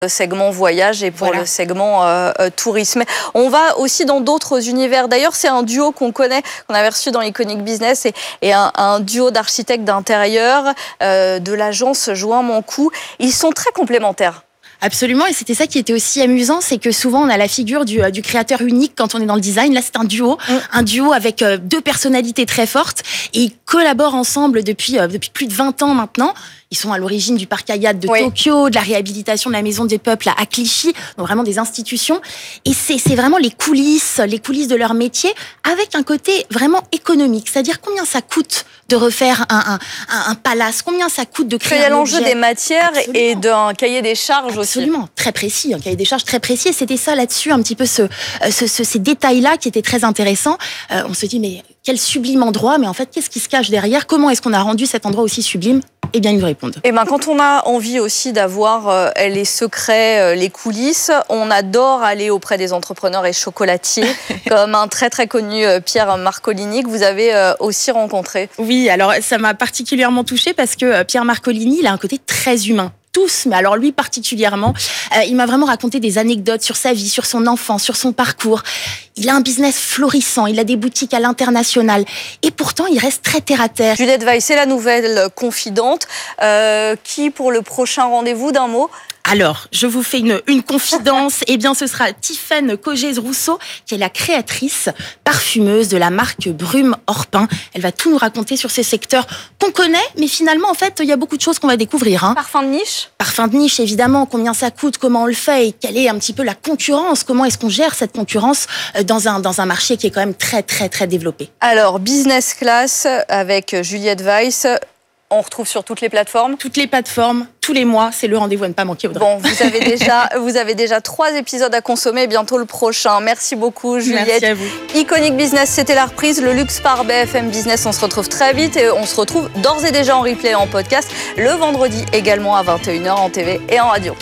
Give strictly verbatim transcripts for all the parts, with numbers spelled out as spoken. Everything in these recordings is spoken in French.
le segment voyage et pour voilà. le segment euh, tourisme. On va aussi dans d'autres univers. D'ailleurs, c'est un duo qu'on connaît, qu'on avait reçu dans Iconic Business et, et un, un duo d'architectes d'intérieur euh, de l'agence Join Mon Coup. Ils sont très complémentaires. Absolument, et c'était ça qui était aussi amusant, c'est que souvent on a la figure du, du créateur unique quand on est dans le design. Là, c'est un duo, mmh. un duo avec deux personnalités très fortes et ils collaborent ensemble depuis, depuis plus de vingt ans maintenant. Ils sont à l'origine du parc Hayat de oui. Tokyo, de la réhabilitation de la Maison des Peuples à Clichy, donc vraiment des institutions. Et c'est, c'est vraiment les coulisses, les coulisses de leur métier, avec un côté vraiment économique. C'est-à-dire combien ça coûte de refaire un, un, un palace, combien ça coûte de créer un objet. Il y a l'enjeu des matières Absolument. Et d'un cahier des charges Absolument. aussi. Absolument, très précis, un cahier des charges très précis. Et c'était ça là-dessus, un petit peu ce, ce, ce, ces détails-là qui étaient très intéressants. Euh, on se dit, mais quel sublime endroit, mais en fait, qu'est-ce qui se cache derrière ? Comment est-ce qu'on a rendu cet endroit aussi sublime ? Eh bien, ils nous répondent. Eh ben, quand on a envie aussi d'avoir euh, les secrets, euh, les coulisses, on adore aller auprès des entrepreneurs et chocolatiers, comme un très très connu euh, Pierre Marcolini que vous avez euh, aussi rencontré. Oui, alors ça m'a particulièrement touchée parce que euh, Pierre Marcolini, il a un côté très humain. Tous, mais alors lui particulièrement, euh, il m'a vraiment raconté des anecdotes sur sa vie, sur son enfance, sur son parcours. Il a un business florissant, il a des boutiques à l'international et pourtant il reste très terre à terre. Juliette Weiss, c'est la nouvelle confidente euh, qui pour le prochain rendez-vous d'un mot. Alors, je vous fais une, une confidence. Eh bien, ce sera Tiffaine Cogez-Rousseau, qui est la créatrice parfumeuse de la marque Brume Orpin. Elle va tout nous raconter sur ces secteurs qu'on connaît, mais finalement, en fait, il y a beaucoup de choses qu'on va découvrir. Hein. Parfum de niche ? Parfum de niche, évidemment. Combien ça coûte, comment on le fait et quelle est un petit peu la concurrence. Comment est-ce qu'on gère cette concurrence dans un, dans un marché qui est quand même très, très, très développé. Alors, Business Class avec Juliette Weiss. On retrouve sur toutes les plateformes. Toutes les plateformes, tous les mois, c'est le rendez-vous à ne pas manquer. Audrey. Bon, vous avez déjà, vous avez déjà trois épisodes à consommer, bientôt le prochain. Merci beaucoup, Juliette. Merci à vous. Iconic Business, c'était la reprise. Le luxe par B F M Business, on se retrouve très vite et on se retrouve d'ores et déjà en replay et en podcast le vendredi également à vingt et une heures en T V et en radio.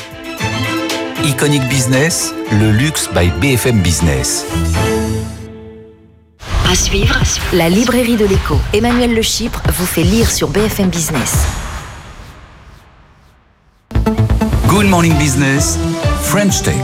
Iconic Business, le luxe by B F M Business. À suivre, la librairie de l'écho. Emmanuel Le Chypre vous fait lire sur B F M Business. Good Morning Business, French Tech.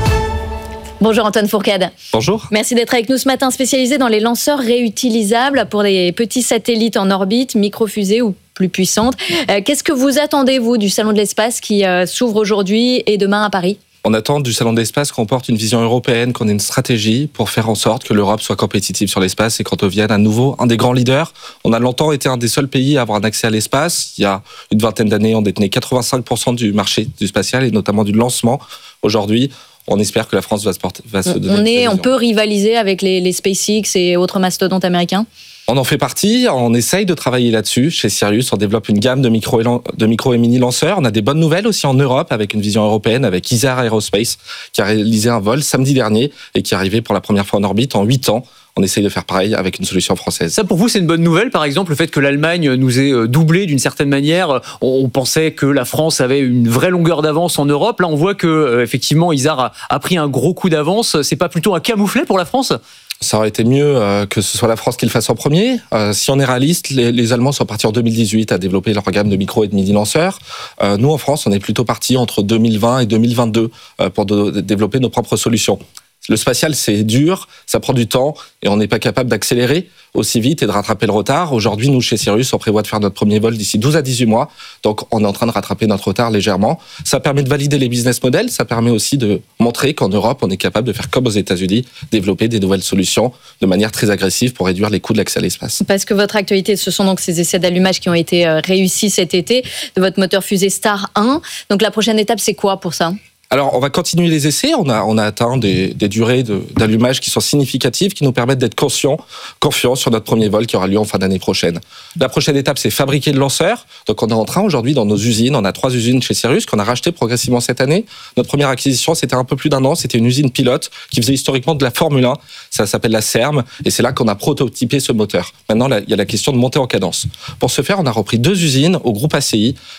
Bonjour Antoine Fourcade. Bonjour. Merci d'être avec nous ce matin, spécialisé dans les lanceurs réutilisables pour les petits satellites en orbite, microfusées ou plus puissantes. Euh, qu'est-ce que vous attendez, vous, du Salon de l'Espace qui euh, s'ouvre aujourd'hui et demain à Paris ? On attend du Salon de l'Espace qu'on porte une vision européenne, qu'on ait une stratégie pour faire en sorte que l'Europe soit compétitive sur l'espace et qu'on devienne à nouveau un des grands leaders. On a longtemps été un des seuls pays à avoir un accès à l'espace. Il y a une vingtaine d'années, on détenait quatre-vingt-cinq pour cent du marché du spatial et notamment du lancement. Aujourd'hui, on espère que la France va se, porter, va se donner. On, est, on peut rivaliser avec les, les SpaceX et autres mastodontes américains ? On en fait partie, on essaye de travailler là-dessus. Chez Sirius, on développe une gamme de micro et, de micro et mini lanceurs. On a des bonnes nouvelles aussi en Europe avec une vision européenne, avec Isar Aerospace, qui a réalisé un vol samedi dernier et qui est arrivé pour la première fois en orbite en huit ans. On essaye de faire pareil avec une solution française. Ça, pour vous, c'est une bonne nouvelle, par exemple, le fait que l'Allemagne nous ait doublé d'une certaine manière. On pensait que la France avait une vraie longueur d'avance en Europe. Là, on voit que, effectivement, Isar a, a pris un gros coup d'avance. C'est pas plutôt un camouflet pour la France ? Ça aurait été mieux euh, que ce soit la France qui le fasse en premier. Euh, si on est réaliste, les, les Allemands sont partis en deux mille dix-huit à développer leur gamme de micro et de mini lanceurs. Euh, nous, en France, on est plutôt partis entre deux mille vingt et deux mille vingt-deux euh, pour de, de développer nos propres solutions. Le spatial, c'est dur, ça prend du temps et on n'est pas capable d'accélérer aussi vite et de rattraper le retard. Aujourd'hui, nous, chez Sirius, on prévoit de faire notre premier vol d'ici douze à dix-huit mois. Donc, on est en train de rattraper notre retard légèrement. Ça permet de valider les business models. Ça permet aussi de montrer qu'en Europe, on est capable de faire comme aux États-Unis, développer des nouvelles solutions de manière très agressive pour réduire les coûts de l'accès à l'espace. Parce que votre actualité, ce sont donc ces essais d'allumage qui ont été réussis cet été de votre moteur fusée Star un. Donc, la prochaine étape, c'est quoi pour ça ? Alors, on va continuer les essais. On a, on a atteint des, des durées de, d'allumage qui sont significatives, qui nous permettent d'être conscients, confiants sur notre premier vol qui aura lieu en fin d'année prochaine. La prochaine étape, c'est fabriquer le lanceur. Donc, on est en train aujourd'hui dans nos usines. On a trois usines chez Sirius qu'on a rachetées progressivement cette année. Notre première acquisition, c'était un peu plus d'un an. C'était une usine pilote qui faisait historiquement de la Formule un. Ça s'appelle la CERM. Et c'est là qu'on a prototypé ce moteur. Maintenant, là, il y a la question de monter en cadence. Pour ce faire, on a repris deux usines au groupe A C I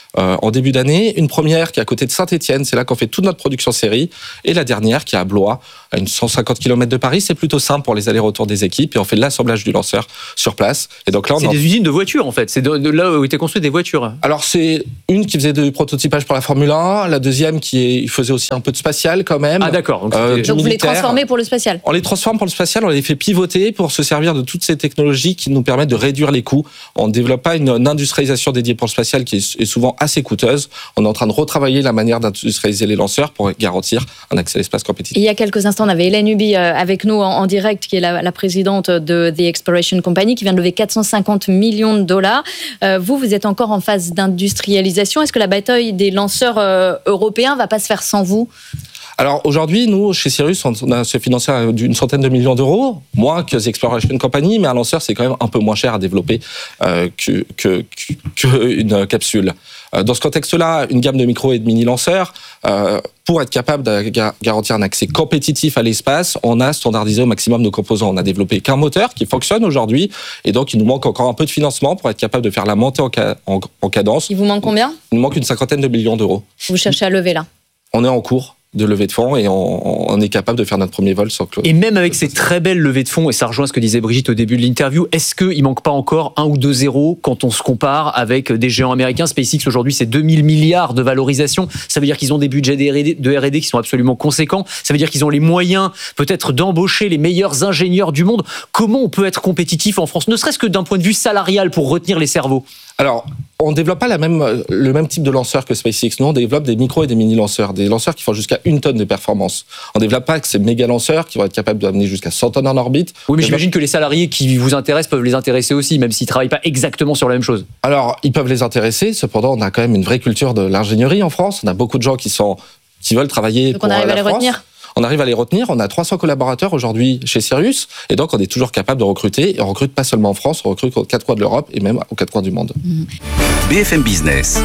euh, en début d'année. Une première qui est à côté de Saint-Étienne, c'est là qu'on fait toute notre production série. Et la dernière qui est à Blois, à une cent cinquante kilomètres de Paris. C'est plutôt simple pour les allers-retours des équipes et on fait l'assemblage du lanceur sur place. Et donc là, on c'est en... des usines de voitures en fait. C'est de, de là où étaient construites des voitures. Alors c'est une qui faisait du prototypage pour la Formule un, la deuxième qui est, il faisait aussi un peu de spatial quand même. Ah d'accord. Donc, euh, donc vous les transformez pour le spatial. On les transforme pour le spatial, on les fait pivoter pour se servir de toutes ces technologies qui nous permettent de réduire les coûts. On ne développe pas une, une industrialisation dédiée pour le spatial qui est, est souvent assez coûteuse. On est en train de retravailler la manière d'industrialiser les lanceurs pour garantir un accès à l'espace compétitif. Il y a quelques instants, on avait Hélène Huby avec nous en, en direct, qui est la, la présidente de The Exploration Company, qui vient de lever quatre cent cinquante millions de dollars. Euh, vous, vous êtes encore en phase d'industrialisation. Est-ce que la bataille des lanceurs euh, européens va pas se faire sans vous ? Alors aujourd'hui, nous, chez Cirrus, on a se financé d'une centaine de millions d'euros, moins que The Exploration Company, mais un lanceur, c'est quand même un peu moins cher à développer euh, que, que, que une capsule. Euh, dans ce contexte-là, une gamme de micro et de mini lanceurs, euh, pour être capable de ga- garantir un accès compétitif à l'espace, on a standardisé au maximum nos composants. On a développé qu'un moteur qui fonctionne aujourd'hui, et donc il nous manque encore un peu de financement pour être capable de faire la montée en, ca- en, en cadence. Il vous manque combien ? Il nous manque une cinquantaine de millions d'euros. Vous cherchez à lever là ? On est en cours de levée de fonds et on, on est capable de faire notre premier vol sans clause. Et même avec ces très belles levées de fonds, et ça rejoint ce que disait Brigitte au début de l'interview, est-ce qu'il manque pas encore un ou deux zéros quand on se compare avec des géants américains ? SpaceX aujourd'hui c'est deux mille milliards de valorisation, ça veut dire qu'ils ont des budgets de R et D qui sont absolument conséquents, ça veut dire qu'ils ont les moyens peut-être d'embaucher les meilleurs ingénieurs du monde. Comment on peut être compétitif en France, ne serait-ce que d'un point de vue salarial pour retenir les cerveaux ? Alors, on ne développe pas la même, le même type de lanceur que SpaceX. Nous, on développe des micro et des mini lanceurs, des lanceurs qui font jusqu'à une tonne de performance. On ne développe pas que ces méga lanceurs qui vont être capables d'amener jusqu'à cent tonnes en orbite. Oui, mais j'imagine que les salariés qui vous intéressent peuvent les intéresser aussi, même s'ils ne travaillent pas exactement sur la même chose. Alors, ils peuvent les intéresser. Cependant, on a quand même une vraie culture de l'ingénierie en France. On a beaucoup de gens qui sont, qui veulent travailler donc pour la France. Donc on arrive à les retenir ? On arrive à les retenir. On a trois cents collaborateurs aujourd'hui chez Cirrus. Et donc, on est toujours capable de recruter. Et on recrute pas seulement en France, on recrute aux quatre coins de l'Europe et même aux quatre coins du monde. Mmh. B F M Business.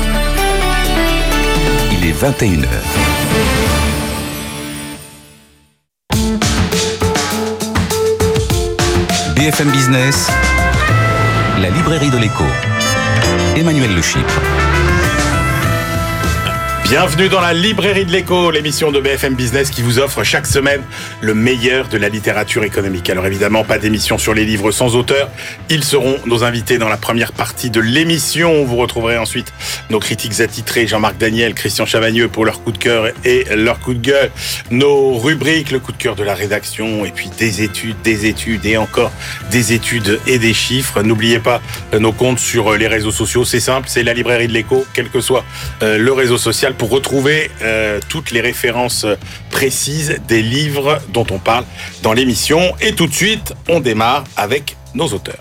Il est vingt et une heures. B F M Business, la librairie de l'écho. Emmanuel Le Chypre. Bienvenue dans la librairie de l'écho, l'émission de B F M Business qui vous offre chaque semaine le meilleur de la littérature économique. Alors évidemment, pas d'émission sur les livres sans auteur. Ils seront nos invités dans la première partie de l'émission. Vous retrouverez ensuite nos critiques attitrés, Jean-Marc Daniel, Christian Chavagneux pour leur coup de cœur et leur coup de gueule. Nos rubriques, le coup de cœur de la rédaction et puis des études, des études et encore des études et des chiffres. N'oubliez pas nos comptes sur les réseaux sociaux. C'est simple, c'est la librairie de l'écho, quel que soit le réseau social, pour retrouver euh, toutes les références précises des livres dont on parle dans l'émission. Et tout de suite, on démarre avec nos auteurs.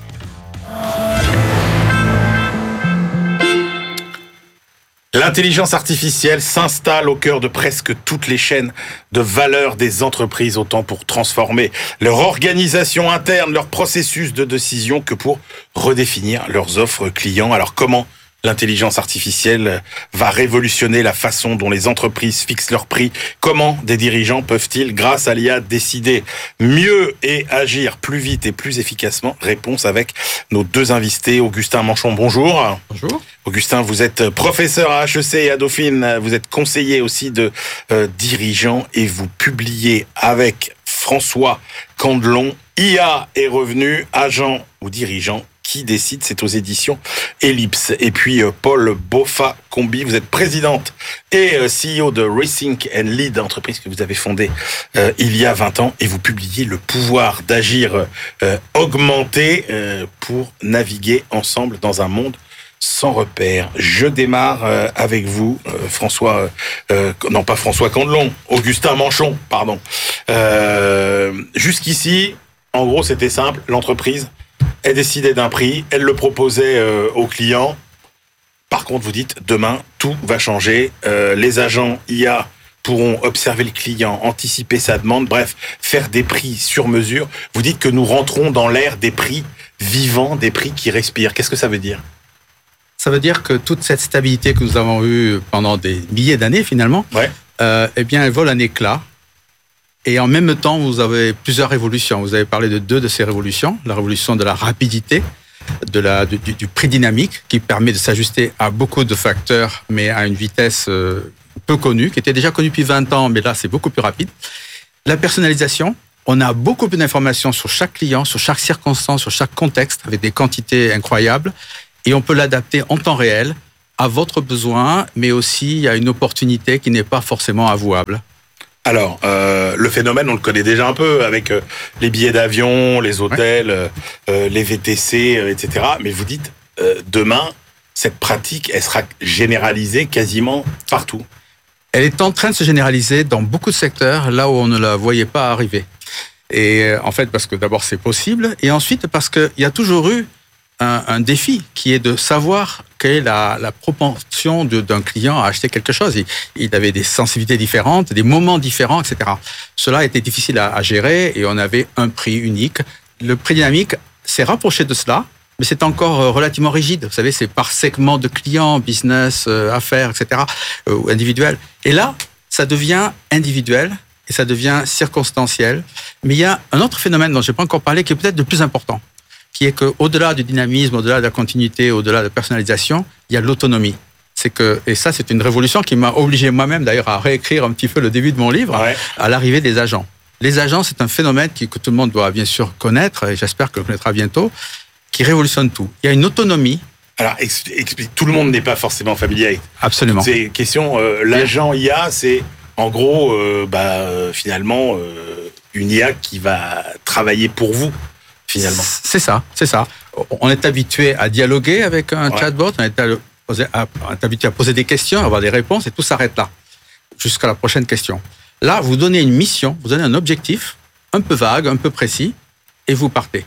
L'intelligence artificielle s'installe au cœur de presque toutes les chaînes de valeur des entreprises, autant pour transformer leur organisation interne, leur processus de décision, que pour redéfinir leurs offres clients. Alors comment l'intelligence artificielle va révolutionner la façon dont les entreprises fixent leurs prix? Comment des dirigeants peuvent-ils, grâce à l'I A, décider mieux et agir plus vite et plus efficacement? Réponse avec nos deux invités. Augustin Manchon, bonjour. Bonjour. Augustin, vous êtes professeur à H E C et à Dauphine. Vous êtes conseiller aussi de euh, dirigeants et vous publiez avec François Candelon I A est revenu, agent ou dirigeant qui décide, c'est aux éditions Ellipse. Et puis euh, Paul Boffa-Combi, vous êtes présidente et euh, C E O de Rethink and Lead, entreprise que vous avez fondée euh, il y a vingt ans, et vous publiez Le pouvoir d'agir euh, augmenté euh, pour naviguer ensemble dans un monde sans repère. Je démarre euh, avec vous, euh, François, euh, non pas François Candelon, Augustin Manchon, pardon. Euh, jusqu'ici, en gros, c'était simple, l'entreprise elle décidait d'un prix, elle le proposait euh, aux clients. Par contre, vous dites, demain, tout va changer. Euh, les agents I A pourront observer le client, anticiper sa demande, bref, faire des prix sur mesure. Vous dites que nous rentrons dans l'ère des prix vivants, des prix qui respirent. Qu'est-ce que ça veut dire ? Ça veut dire que toute cette stabilité que nous avons eue pendant des milliers d'années, finalement, ouais. euh, eh bien, elle vole un éclat. Et en même temps, vous avez plusieurs révolutions. Vous avez parlé de deux de ces révolutions. La révolution de la rapidité, de la, du, du prix dynamique qui permet de s'ajuster à beaucoup de facteurs, mais à une vitesse euh, peu connue, qui était déjà connue depuis vingt ans, mais là, c'est beaucoup plus rapide. La personnalisation, on a beaucoup plus d'informations sur chaque client, sur chaque circonstance, sur chaque contexte, avec des quantités incroyables, et on peut l'adapter en temps réel à votre besoin, mais aussi à une opportunité qui n'est pas forcément avouable. Alors, euh, le phénomène, on le connaît déjà un peu avec euh, les billets d'avion, les hôtels, ouais. euh, les V T C, euh, et cetera. Mais vous dites, euh, demain, cette pratique, elle sera généralisée quasiment partout. Elle est en train de se généraliser dans beaucoup de secteurs, là où on ne la voyait pas arriver. Et euh, en fait, parce que d'abord, c'est possible, et ensuite, parce qu'il y a toujours eu un, un défi qui est de savoir quelle est la, la propension de, d'un client à acheter quelque chose. Il, il avait des sensibilités différentes, des moments différents, et cetera. Cela était difficile à, à gérer et on avait un prix unique. Le prix dynamique s'est rapproché de cela, mais c'est encore relativement rigide. Vous savez, c'est par segment de clients, business, euh, affaires, et cetera, euh, individuel. Et là, ça devient individuel et ça devient circonstanciel. Mais il y a un autre phénomène dont je n'ai pas encore parlé qui est peut-être le plus important, qui est qu'au-delà du dynamisme, au-delà de la continuité, au-delà de la personnalisation, il y a l'autonomie. C'est que, et ça, c'est une révolution qui m'a obligé moi-même, d'ailleurs, à réécrire un petit peu le début de mon livre, ouais. à l'arrivée des agents. Les agents, c'est un phénomène qui, que tout le monde doit bien sûr connaître, et j'espère que le connaîtra bientôt, qui révolutionne tout. Il y a une autonomie. Alors, explique, tout le monde n'est pas forcément familier avec Absolument. ces questions. Euh, l'agent I A, c'est en gros, euh, bah, euh, finalement, euh, une I A qui va travailler pour vous. Finalement. C'est ça, c'est ça. On est habitué à dialoguer avec un ouais. chatbot, on est, à, à, on est habitué à poser des questions, à avoir des réponses, et tout s'arrête là, jusqu'à la prochaine question. Là, vous donnez une mission, vous donnez un objectif, un peu vague, un peu précis, et vous partez.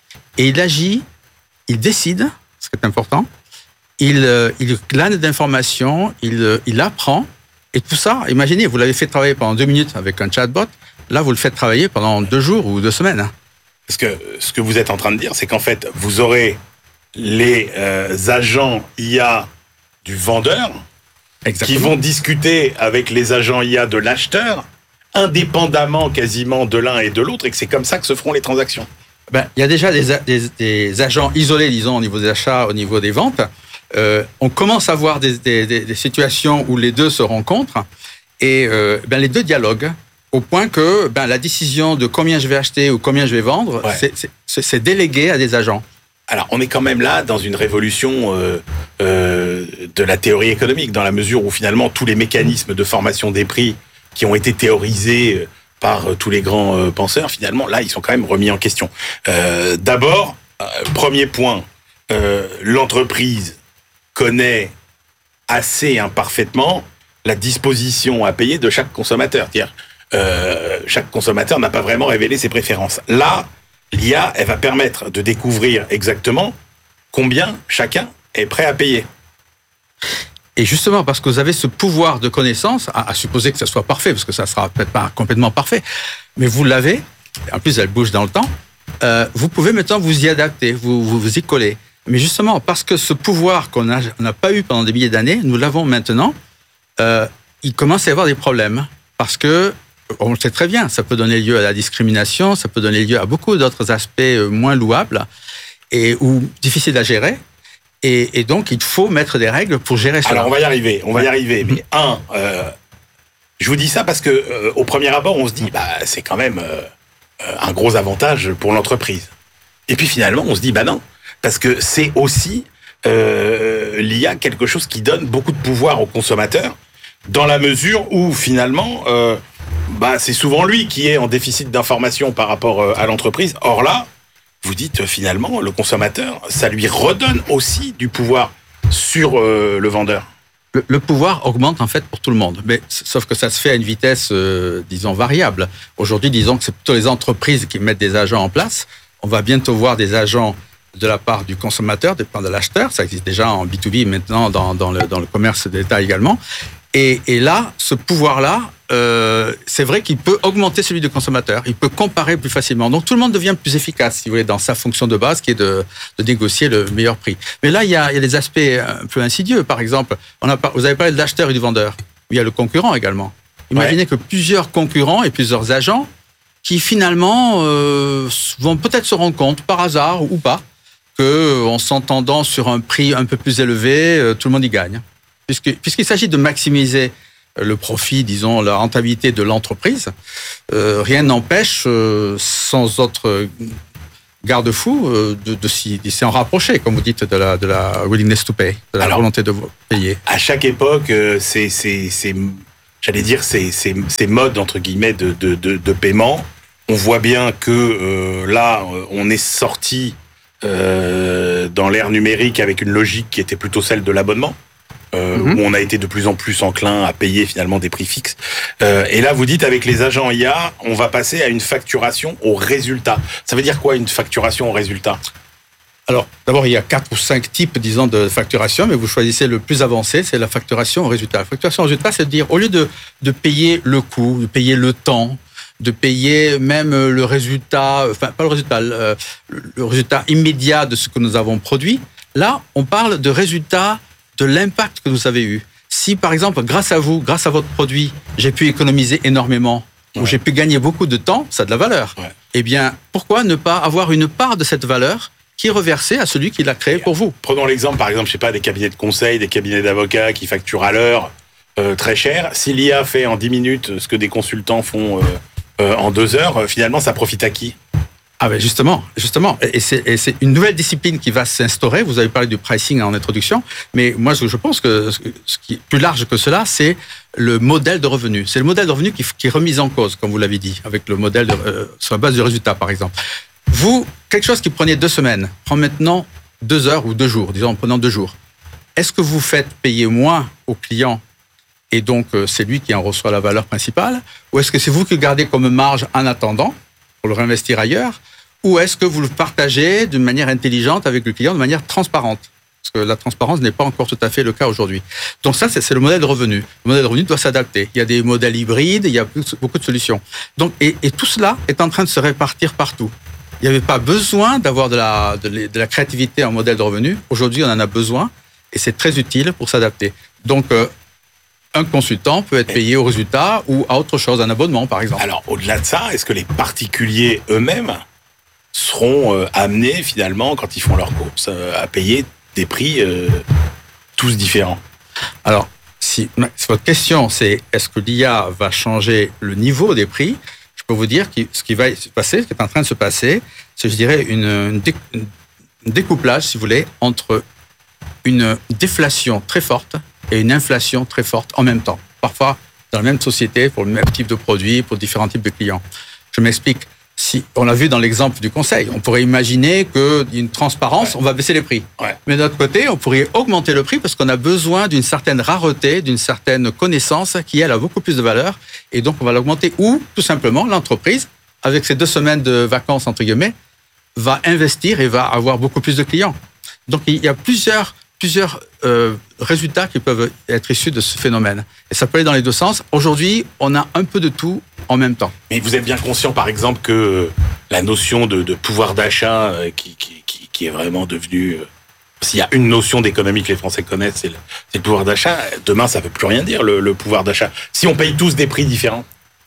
Et il agit, il décide, ce qui est important, il, il glane d'informations, il, il apprend, et tout ça, imaginez, vous l'avez fait travailler pendant deux minutes avec un chatbot, là, vous le faites travailler pendant deux jours ou deux semaines. Parce que ce que vous êtes en train de dire, c'est qu'en fait, vous aurez les euh, agents I A du vendeur Exactement. Qui vont discuter avec les agents I A de l'acheteur, indépendamment quasiment de l'un et de l'autre, et que c'est comme ça que se feront les transactions. Ben, il y a déjà des, des, des agents isolés, disons, au niveau des achats, au niveau des ventes. Euh, on commence à voir des, des, des situations où les deux se rencontrent, et euh, ben, les deux dialoguent. Au point que ben, la décision de combien je vais acheter ou combien je vais vendre, ouais. c'est, c'est, c'est délégué à des agents. Alors, on est quand même là dans une révolution euh, euh, de la théorie économique, dans la mesure où finalement tous les mécanismes de formation des prix qui ont été théorisés par euh, tous les grands euh, penseurs, finalement, là, ils sont quand même remis en question. Euh, d'abord, euh, premier point, euh, l'entreprise connaît assez imparfaitement la disposition à payer de chaque consommateur. C'est-à-dire, Euh, chaque consommateur n'a pas vraiment révélé ses préférences. Là, l'I A, elle va permettre de découvrir exactement combien chacun est prêt à payer. Et justement, parce que vous avez ce pouvoir de connaissance, à, à supposer que ça soit parfait, parce que ça sera peut-être pas complètement parfait, mais vous l'avez, en plus elle bouge dans le temps, euh, vous pouvez maintenant vous y adapter, vous, vous vous y coller. Mais justement, parce que ce pouvoir qu'on n'a on n'a pas eu pendant des milliers d'années, nous l'avons maintenant, euh, il commence à y avoir des problèmes. Parce que on le sait très bien, ça peut donner lieu à la discrimination, ça peut donner lieu à beaucoup d'autres aspects moins louables et ou difficiles à gérer. Et, et donc, il faut mettre des règles pour gérer cela. Alors, on va y arriver, on va y arriver. Mais un, euh, je vous dis ça parce que euh, au premier abord, on se dit, bah, c'est quand même euh, un gros avantage pour l'entreprise. Et puis finalement, on se dit, bah non, parce que c'est aussi euh, l'I A quelque chose qui donne beaucoup de pouvoir aux consommateurs. Dans la mesure où, finalement, euh, bah, c'est souvent lui qui est en déficit d'information par rapport euh, à l'entreprise. Or là, vous dites, euh, finalement, le consommateur, ça lui redonne aussi du pouvoir sur euh, le vendeur. Le, le pouvoir augmente, en fait, pour tout le monde. Mais, sauf que ça se fait à une vitesse, euh, disons, variable. Aujourd'hui, disons que c'est plutôt les entreprises qui mettent des agents en place. On va bientôt voir des agents de la part du consommateur, de la part de l'acheteur. Ça existe déjà en B deux B, maintenant, dans, dans, le, dans le commerce d'État également. Et, et là, ce pouvoir-là, euh, c'est vrai qu'il peut augmenter celui du consommateur. Il peut comparer plus facilement. Donc, tout le monde devient plus efficace, si vous voulez, dans sa fonction de base, qui est de, de négocier le meilleur prix. Mais là, il y a, il y a des aspects un peu insidieux. Par exemple, on a, vous avez parlé de l'acheteur et du vendeur. Il y a le concurrent également. Imaginez ouais. que plusieurs concurrents et plusieurs agents qui, finalement, euh, vont peut-être se rendre compte, par hasard ou pas, qu'en s'entendant sur un prix un peu plus élevé, tout le monde y gagne. Puisque, puisqu'il s'agit de maximiser le profit, disons, la rentabilité de l'entreprise, euh, rien n'empêche, euh, sans autre garde-fou, euh, de, de, s'y, de s'y en rapprocher, comme vous dites, de la, de la willingness to pay, de la Alors, volonté de payer. À chaque époque, euh, c'est, c'est, c'est, j'allais dire, ces, ces, ces modes, entre guillemets, de, de, de, de paiement, on voit bien que euh, là, on est sorti euh, dans l'ère numérique avec une logique qui était plutôt celle de l'abonnement. Euh, mm-hmm. Où on a été de plus en plus enclin à payer finalement des prix fixes. Euh, et là, vous dites avec les agents I A, on va passer à une facturation au résultat. Ça veut dire quoi une facturation au résultat ? Alors, d'abord, il y a quatre ou cinq types, disons, de facturation, mais vous choisissez le plus avancé, c'est la facturation au résultat. La facturation au résultat, c'est de dire, au lieu de, de payer le coût, de payer le temps, de payer même le résultat, enfin, pas le résultat, le, le résultat immédiat de ce que nous avons produit, là, on parle de résultat de l'impact que vous avez eu. Si, par exemple, grâce à vous, grâce à votre produit, j'ai pu économiser énormément, ouais. ou j'ai pu gagner beaucoup de temps, ça a de la valeur. Ouais. Eh bien, pourquoi ne pas avoir une part de cette valeur qui est reversée à celui qui l'a créée pour vous ? Prenons l'exemple, par exemple, je sais pas, des cabinets de conseil, des cabinets d'avocats qui facturent à l'heure euh, très cher. Si l'I A fait en dix minutes ce que des consultants font euh, euh, en deux heures, euh, finalement, ça profite à qui ? Ah ben justement, justement, et c'est, et c'est une nouvelle discipline qui va s'instaurer. Vous avez parlé du pricing en introduction, mais moi je pense que ce qui est plus large que cela, c'est le modèle de revenu. C'est le modèle de revenu qui, qui est remis en cause, comme vous l'avez dit, avec le modèle de, euh, sur la base du résultat, par exemple. Vous, quelque chose qui prenait deux semaines, prend maintenant deux heures ou deux jours, disons en prenant deux jours. Est-ce que vous faites payer moins au client et donc euh, c'est lui qui en reçoit la valeur principale, ou est-ce que c'est vous qui gardez comme marge en attendant pour le réinvestir ailleurs, ou est-ce que vous le partagez d'une manière intelligente avec le client, de manière transparente ? Parce que la transparence n'est pas encore tout à fait le cas aujourd'hui. Donc ça, c'est, c'est le modèle de revenu. Le modèle de revenu doit s'adapter. Il y a des modèles hybrides, il y a beaucoup de solutions. Donc, et, et tout cela est en train de se répartir partout. Il n'y avait pas besoin d'avoir de la, de, de la créativité en modèle de revenu. Aujourd'hui, on en a besoin, et c'est très utile pour s'adapter. Donc, euh, un consultant peut être payé au résultat ou à autre chose, un abonnement par exemple. Alors, au-delà de ça, est-ce que les particuliers eux-mêmes seront euh, amenés finalement, quand ils font leurs courses, euh, à payer des prix euh, tous différents ? Alors, si, si votre question c'est est-ce que l'I A va changer le niveau des prix, je peux vous dire que ce qui va se passer, ce qui est en train de se passer, c'est, je dirais, une, une, dé, un découplage, si vous voulez, entre une déflation très forte et une inflation très forte en même temps. Parfois, dans la même société, pour le même type de produit, pour différents types de clients. Je m'explique. Si, on l'a vu dans l'exemple du conseil, on pourrait imaginer qu'une transparence, ouais. on va baisser les prix. Ouais. Mais d'un autre côté, on pourrait augmenter le prix parce qu'on a besoin d'une certaine rareté, d'une certaine connaissance qui, elle, a beaucoup plus de valeur. Et donc, on va l'augmenter. Ou, tout simplement, l'entreprise, avec ses deux semaines de vacances, entre guillemets, va investir et va avoir beaucoup plus de clients. Donc, il y a plusieurs... plusieurs euh, résultats qui peuvent être issus de ce phénomène. Et ça peut aller dans les deux sens. Aujourd'hui, on a un peu de tout en même temps. Mais vous êtes bien conscient, par exemple, que la notion de, de pouvoir d'achat euh, qui, qui, qui, qui est vraiment devenue... Euh, s'il y a une notion d'économie que les Français connaissent, c'est le, c'est le pouvoir d'achat. Demain, ça ne veut plus rien dire, le, le pouvoir d'achat. Si on paye tous des prix différents.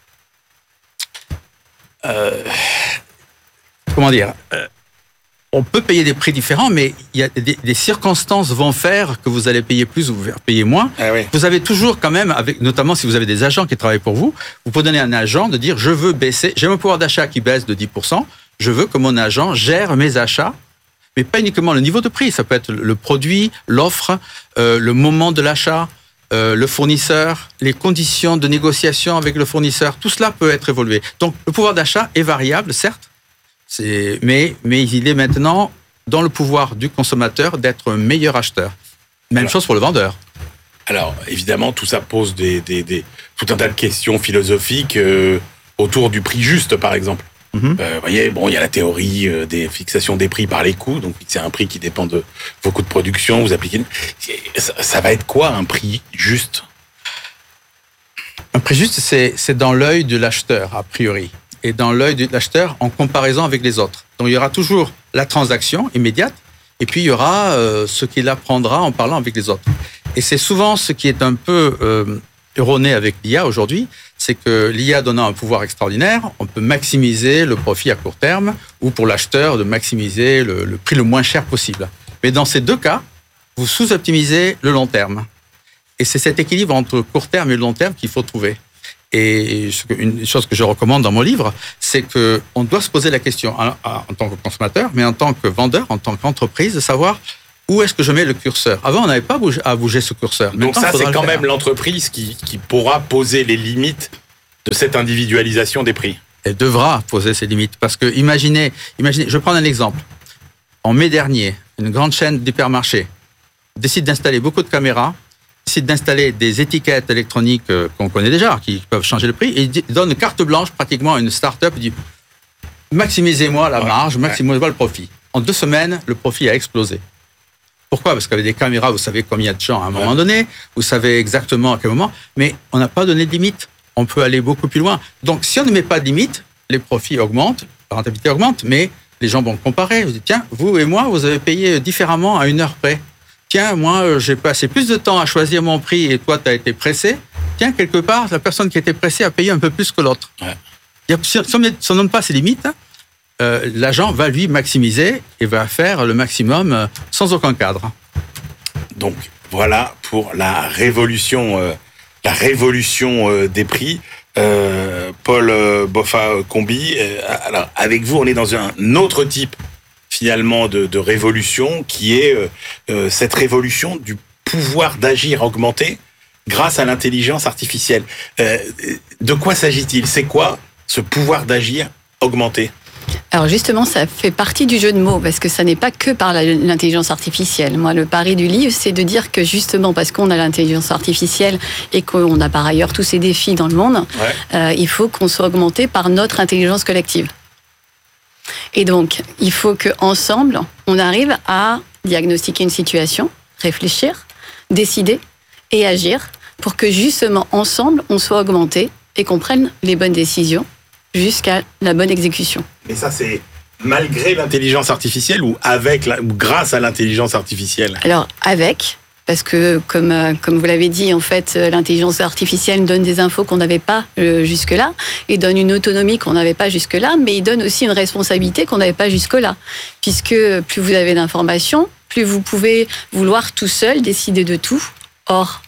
Euh, comment dire euh, On peut payer des prix différents, mais il y a des, des circonstances vont faire que vous allez payer plus ou vous payer moins. Ah oui. Vous avez toujours quand même, avec, notamment si vous avez des agents qui travaillent pour vous, vous pouvez donner à un agent de dire je veux baisser, j'ai mon pouvoir d'achat qui baisse de dix pour cent, je veux que mon agent gère mes achats, mais pas uniquement le niveau de prix, ça peut être le produit, l'offre, euh, le moment de l'achat, euh, le fournisseur, les conditions de négociation avec le fournisseur, tout cela peut être évolué. Donc le pouvoir d'achat est variable, certes, C'est, mais, mais il est maintenant dans le pouvoir du consommateur d'être un meilleur acheteur. Même alors, chose pour le vendeur. Alors, évidemment, tout ça pose des, des, des, tout un tas de questions philosophiques euh, autour du prix juste, par exemple. Mm-hmm. Euh, vous voyez, bon, il y a la théorie euh, des fixations des prix par les coûts. Donc, c'est un prix qui dépend de vos coûts de production. Vous appliquez. Ça, ça va être quoi un prix juste ? Un prix juste, c'est, c'est dans l'œil de l'acheteur, a priori. Et dans l'œil de l'acheteur en comparaison avec les autres. Donc, il y aura toujours la transaction immédiate, et puis il y aura euh, ce qu'il apprendra en parlant avec les autres. Et c'est souvent ce qui est un peu euh, erroné avec l'I A aujourd'hui, c'est que l'I A donnant un pouvoir extraordinaire, on peut maximiser le profit à court terme ou pour l'acheteur de maximiser le, le prix le moins cher possible. Mais dans ces deux cas, vous sous-optimisez le long terme. Et c'est cet équilibre entre court terme et le long terme qu'il faut trouver. Et une chose que je recommande dans mon livre, c'est qu'on doit se poser la question en tant que consommateur, mais en tant que vendeur, en tant qu'entreprise, de savoir où est-ce que je mets le curseur. Avant, on n'avait pas à bouger ce curseur. Donc ça, c'est quand même l'entreprise qui, qui pourra poser les limites de cette individualisation des prix. Elle devra poser ses limites. Parce que imaginez, imaginez, je prends un exemple. En mai dernier, une grande chaîne d'hypermarchés décide d'installer beaucoup de caméras, décide d'installer des étiquettes électroniques qu'on connaît déjà, qui peuvent changer le prix, et il donne carte blanche pratiquement à une start-up, il dit maximisez-moi la marge, ouais, maximisez-moi ouais. le profit. En deux semaines, le profit a explosé. Pourquoi ? Parce qu'avec des caméras, vous savez combien il y a de gens à un moment ouais. donné, vous savez exactement à quel moment, mais on n'a pas donné de limite. On peut aller beaucoup plus loin. Donc, si on ne met pas de limite, les profits augmentent, la rentabilité augmente, mais les gens vont comparer. Vous dites, tiens, vous et moi, vous avez payé différemment à une heure près. Tiens, moi, j'ai passé plus de temps à choisir mon prix et toi, tu as été pressé. Tiens, quelque part, la personne qui était pressée a payé un peu plus que l'autre. Ouais. Si on ne donne pas ces limites, Euh, l'agent va lui maximiser et va faire le maximum euh, sans aucun cadre. Donc voilà pour la révolution, euh, la révolution euh, des prix. Euh, Paul euh, Boffa-Combi, euh, alors avec vous, on est dans un autre type finalement de, de révolution qui est euh, euh, cette révolution du pouvoir d'agir augmenté grâce à l'intelligence artificielle. Euh, de quoi s'agit-il ? C'est quoi ce pouvoir d'agir augmenté ? Alors justement, ça fait partie du jeu de mots, parce que ça n'est pas que par l'intelligence artificielle. Moi, le pari du livre, c'est de dire que justement, parce qu'on a l'intelligence artificielle et qu'on a par ailleurs tous ces défis dans le monde, ouais. euh, il faut qu'on soit augmenté par notre intelligence collective. Et donc, il faut qu'ensemble, on arrive à diagnostiquer une situation, réfléchir, décider et agir pour que justement, ensemble, on soit augmenté et qu'on prenne les bonnes décisions jusqu'à la bonne exécution. Mais ça, c'est malgré l'intelligence artificielle ou avec la, ou grâce à l'intelligence artificielle ? Alors, avec, parce que comme, comme vous l'avez dit, en fait, l'intelligence artificielle donne des infos qu'on n'avait pas euh, jusque-là, et donne une autonomie qu'on n'avait pas jusque-là, mais il donne aussi une responsabilité qu'on n'avait pas jusque-là. Puisque plus vous avez d'informations, plus vous pouvez vouloir tout seul décider de tout. Or,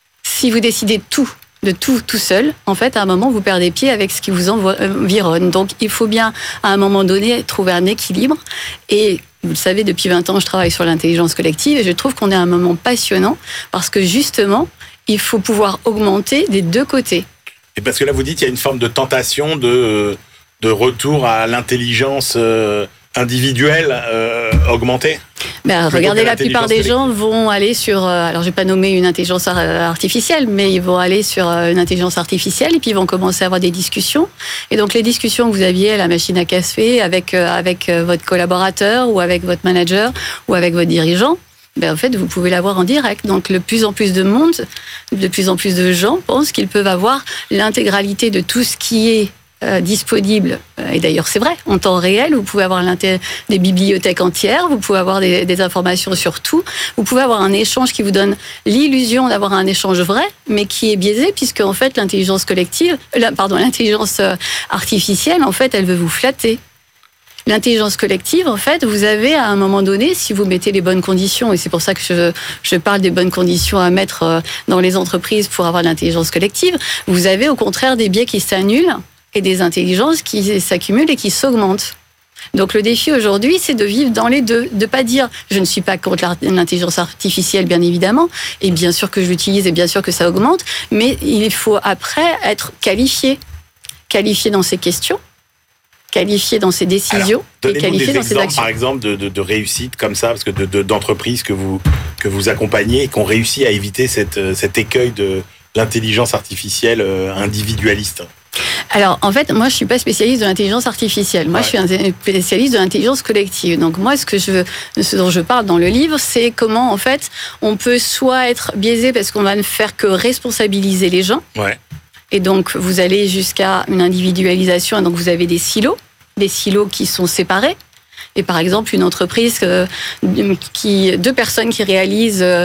si vous décidez de tout, de tout, tout seul, en fait, à un moment, vous perdez pied avec ce qui vous environne. Donc, il faut bien, à un moment donné, trouver un équilibre. Et vous le savez, depuis vingt ans, je travaille sur l'intelligence collective et je trouve qu'on est à un moment passionnant parce que, justement, il faut pouvoir augmenter des deux côtés. Et parce que là, vous dites qu'il y a une forme de tentation de, de retour à l'intelligence euh, individuelle euh, augmentée. Ben, regardez, la plupart des gens vont aller sur, alors je vais pas nommer une intelligence artificielle, mais ils vont aller sur une intelligence artificielle et puis ils vont commencer à avoir des discussions. Et donc les discussions que vous aviez à la machine à café avec avec votre collaborateur ou avec votre manager ou avec votre dirigeant, ben en fait vous pouvez l'avoir en direct. Donc de plus en plus de monde, de plus en plus de gens pensent qu'ils peuvent avoir l'intégralité de tout ce qui est Euh, disponible, et d'ailleurs c'est vrai, en temps réel, vous pouvez avoir des bibliothèques entières, vous pouvez avoir des, des informations sur tout, vous pouvez avoir un échange qui vous donne l'illusion d'avoir un échange vrai, mais qui est biaisé, puisque en fait l'intelligence collective, la, pardon, l'intelligence artificielle, en fait, elle veut vous flatter. L'intelligence collective, en fait, vous avez à un moment donné, si vous mettez les bonnes conditions, et c'est pour ça que je, je parle des bonnes conditions à mettre dans les entreprises pour avoir l'intelligence collective, vous avez au contraire des biais qui s'annulent et des intelligences qui s'accumulent et qui s'augmentent. Donc le défi aujourd'hui, c'est de vivre dans les deux, de pas dire je ne suis pas contre l'intelligence artificielle, bien évidemment, et bien sûr que je l'utilise et bien sûr que ça augmente, mais il faut après être qualifié, qualifié dans ses questions, qualifié dans ses décisions. Alors, et qualifié dans ses exemples, actions. Par exemple, de, de, de réussite comme ça, parce que de, de, d'entreprises que vous que vous accompagnez et qui ont réussi à éviter cette, cet écueil de l'intelligence artificielle individualiste. Alors, en fait, moi, je suis pas spécialiste de l'intelligence artificielle. Moi, ouais. je suis un spécialiste de l'intelligence collective. Donc, moi, ce que je veux, ce dont je parle dans le livre, c'est comment, en fait, on peut soit être biaisé parce qu'on va ne faire que responsabiliser les gens. Ouais. Et donc, vous allez jusqu'à une individualisation. Donc, vous avez des silos, des silos qui sont séparés. Et par exemple, une entreprise euh, qui, deux personnes qui réalisent euh,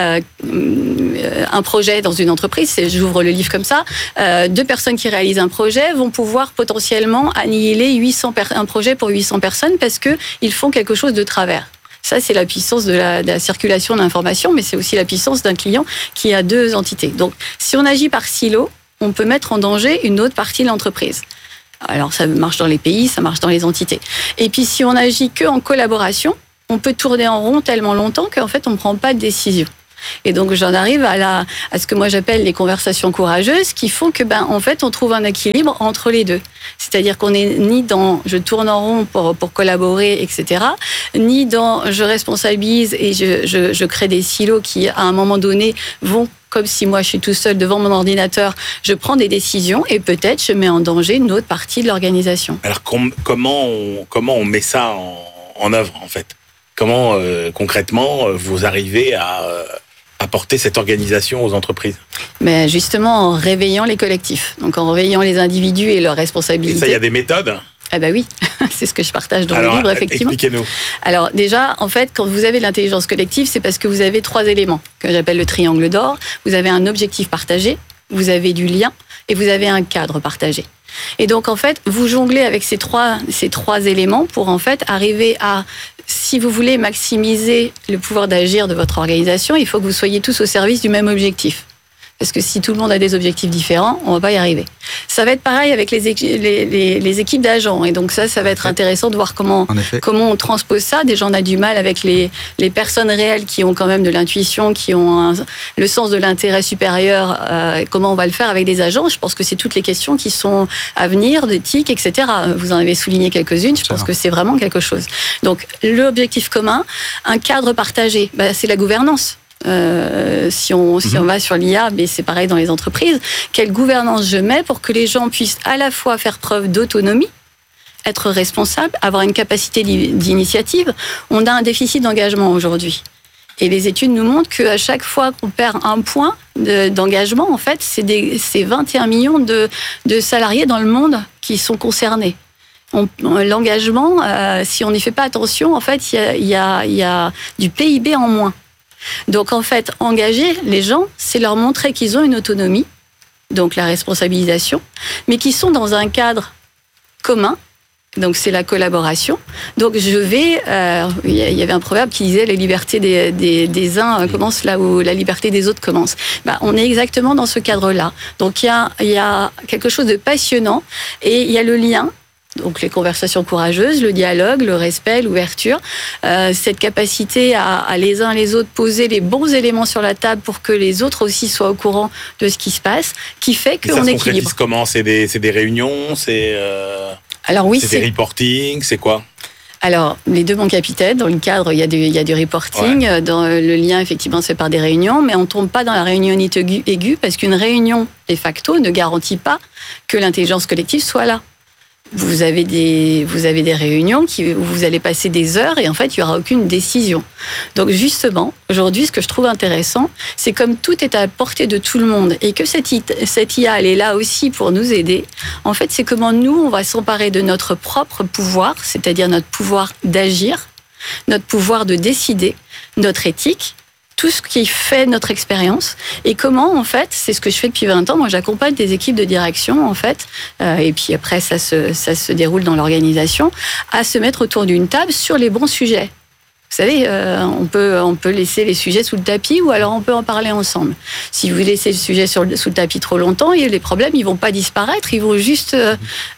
un projet dans une entreprise, j'ouvre le livre comme ça, euh, deux personnes qui réalisent un projet vont pouvoir potentiellement annihiler huit cents per- un projet pour huit cents personnes parce qu'ils font quelque chose de travers. Ça, c'est la puissance de la, de la circulation d'informations, mais c'est aussi la puissance d'un client qui a deux entités. Donc, si on agit par silo, on peut mettre en danger une autre partie de l'entreprise. Alors, ça marche dans les pays, ça marche dans les entités. Et puis, si on agit que en collaboration, on peut tourner en rond tellement longtemps qu'en fait, on ne prend pas de décision. Et donc, j'en arrive à, la, à ce que moi j'appelle les conversations courageuses qui font que, ben, en fait, on trouve un équilibre entre les deux. C'est-à-dire qu'on n'est ni dans je tourne en rond pour, pour collaborer, et cetera, ni dans je responsabilise et je, je, je crée des silos qui, à un moment donné, vont, comme si moi je suis tout seul devant mon ordinateur, je prends des décisions et peut-être je mets en danger une autre partie de l'organisation. Alors, com- comment, on, comment on met ça en, en œuvre, en fait ? Comment, euh, concrètement, vous arrivez à... Euh, apporter cette organisation aux entreprises? Mais justement, en réveillant les collectifs, donc en réveillant les individus et leurs responsabilités. Et ça, il y a des méthodes? Ah bah oui, c'est ce que je partage dans Alors, le livre, effectivement. Expliquez-nous. Alors déjà, en fait, quand vous avez l'intelligence collective, c'est parce que vous avez trois éléments que j'appelle le triangle d'or. Vous avez un objectif partagé, vous avez du lien et vous avez un cadre partagé. Et donc, en fait, vous jonglez avec ces trois, ces trois éléments pour, en fait, arriver à, si vous voulez maximiser le pouvoir d'agir de votre organisation, il faut que vous soyez tous au service du même objectif. Parce que si tout le monde a des objectifs différents, on ne va pas y arriver. Ça va être pareil avec les, équ- les, les, les équipes d'agents. Et donc ça, ça va être intéressant de voir comment, comment on transpose ça. Déjà, on a du mal avec les, les personnes réelles qui ont quand même de l'intuition, qui ont un, le sens de l'intérêt supérieur. Euh, comment on va le faire avec des agents? Je pense que c'est toutes les questions qui sont à venir, d'éthique, et cetera. Vous en avez souligné quelques-unes. Je pense que c'est vraiment quelque chose. Donc, l'objectif commun, un cadre partagé, bah, c'est la gouvernance. Euh, si on si on va sur l'I A, mais c'est pareil dans les entreprises. Quelle gouvernance je mets pour que les gens puissent à la fois faire preuve d'autonomie, être responsables, avoir une capacité d'initiative. On a un déficit d'engagement aujourd'hui. Et les études nous montrent qu'à chaque fois qu'on perd un point de, d'engagement, en fait, c'est, des, c'est vingt et un millions de, de salariés dans le monde qui sont concernés. On, l'engagement, euh, si on n'y fait pas attention, en fait, il y a, y a, y a du P I B en moins. Donc, en fait, engager les gens, c'est leur montrer qu'ils ont une autonomie, donc la responsabilisation, mais qu'ils sont dans un cadre commun, donc c'est la collaboration. Donc, je vais... Euh, il y avait un proverbe qui disait « la liberté des, des, des uns commence là où la liberté des autres commence ». Bah, on est exactement dans ce cadre-là. Donc, il y a, il y a quelque chose de passionnant et il y a le lien. Donc les conversations courageuses, le dialogue, le respect, l'ouverture, euh, cette capacité à, à les uns les autres poser les bons éléments sur la table pour que les autres aussi soient au courant de ce qui se passe, qui fait qu'on équilibre. Ça se concrétise comment? C'est des, c'est des réunions, c'est, euh, Alors, oui, c'est, c'est des reporting, c'est quoi? Alors, les deux bons capitaines, dans le cadre, il y a du, il y a du reporting, ouais. Dans le lien, effectivement, c'est par des réunions, mais on ne tombe pas dans la réunionnite aiguë parce qu'une réunion, de facto, ne garantit pas que l'intelligence collective soit là. Vous avez des, vous avez des réunions qui, où vous allez passer des heures et en fait, il n'y aura aucune décision. Donc justement, aujourd'hui, ce que je trouve intéressant, c'est comme tout est à la portée de tout le monde et que cette, cette I A, elle est là aussi pour nous aider. En fait, c'est comment nous, on va s'emparer de notre propre pouvoir, c'est-à-dire notre pouvoir d'agir, notre pouvoir de décider, notre éthique, tout ce qui fait notre expérience et comment, en fait, c'est ce que je fais depuis vingt ans. Moi, j'accompagne des équipes de direction, en fait, euh, et puis après, ça se, ça se déroule dans l'organisation, à se mettre autour d'une table sur les bons sujets. Vous savez, euh, on peut, on peut laisser les sujets sous le tapis ou alors on peut en parler ensemble. Si vous laissez le sujet sur le, sous le tapis trop longtemps, les problèmes, ils vont pas disparaître, ils vont juste euh,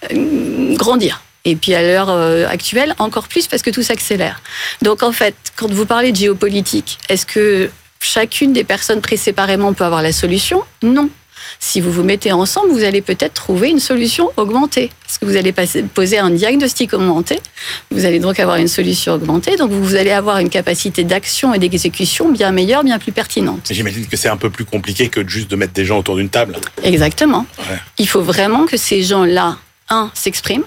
grandir. Et puis à l'heure actuelle, encore plus parce que tout s'accélère. Donc en fait, quand vous parlez de géopolitique, est-ce que chacune des personnes prises séparément peut avoir la solution? Non. Si vous vous mettez ensemble, vous allez peut-être trouver une solution augmentée. Parce que vous allez passer, poser un diagnostic augmenté, vous allez donc avoir une solution augmentée, donc vous allez avoir une capacité d'action et d'exécution bien meilleure, bien plus pertinente. J'imagine que c'est un peu plus compliqué que juste de mettre des gens autour d'une table. Exactement. Ouais. Il faut vraiment que ces gens-là, un, s'expriment,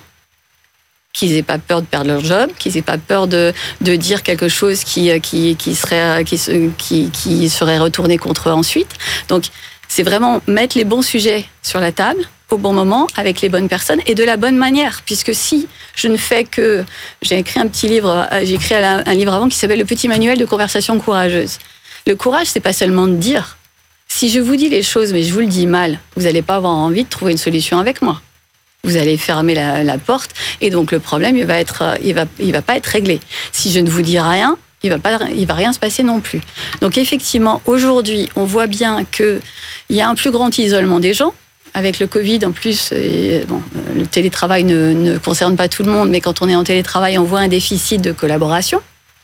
qu'ils n'aient pas peur de perdre leur job, qu'ils n'aient pas peur de, de dire quelque chose qui, qui, qui, serait, qui, qui, qui serait retourné contre eux ensuite. Donc, c'est vraiment mettre les bons sujets sur la table, au bon moment, avec les bonnes personnes et de la bonne manière. Puisque si je ne fais que... J'ai écrit un petit livre, j'ai écrit un livre avant qui s'appelle « Le petit manuel de conversation courageuse ». Le courage, c'est pas seulement de dire. Si je vous dis les choses, mais je vous le dis mal, vous n'allez pas avoir envie de trouver une solution avec moi. Vous allez fermer la, la porte et donc le problème, il va être, il va, il va pas être réglé. Si je ne vous dis rien, il va pas, il va rien se passer non plus. Donc effectivement, aujourd'hui, on voit bien que il y a un plus grand isolement des gens. Avec le Covid, en plus, et bon, le télétravail ne, ne concerne pas tout le monde, mais quand on est en télétravail, on voit un déficit de collaboration.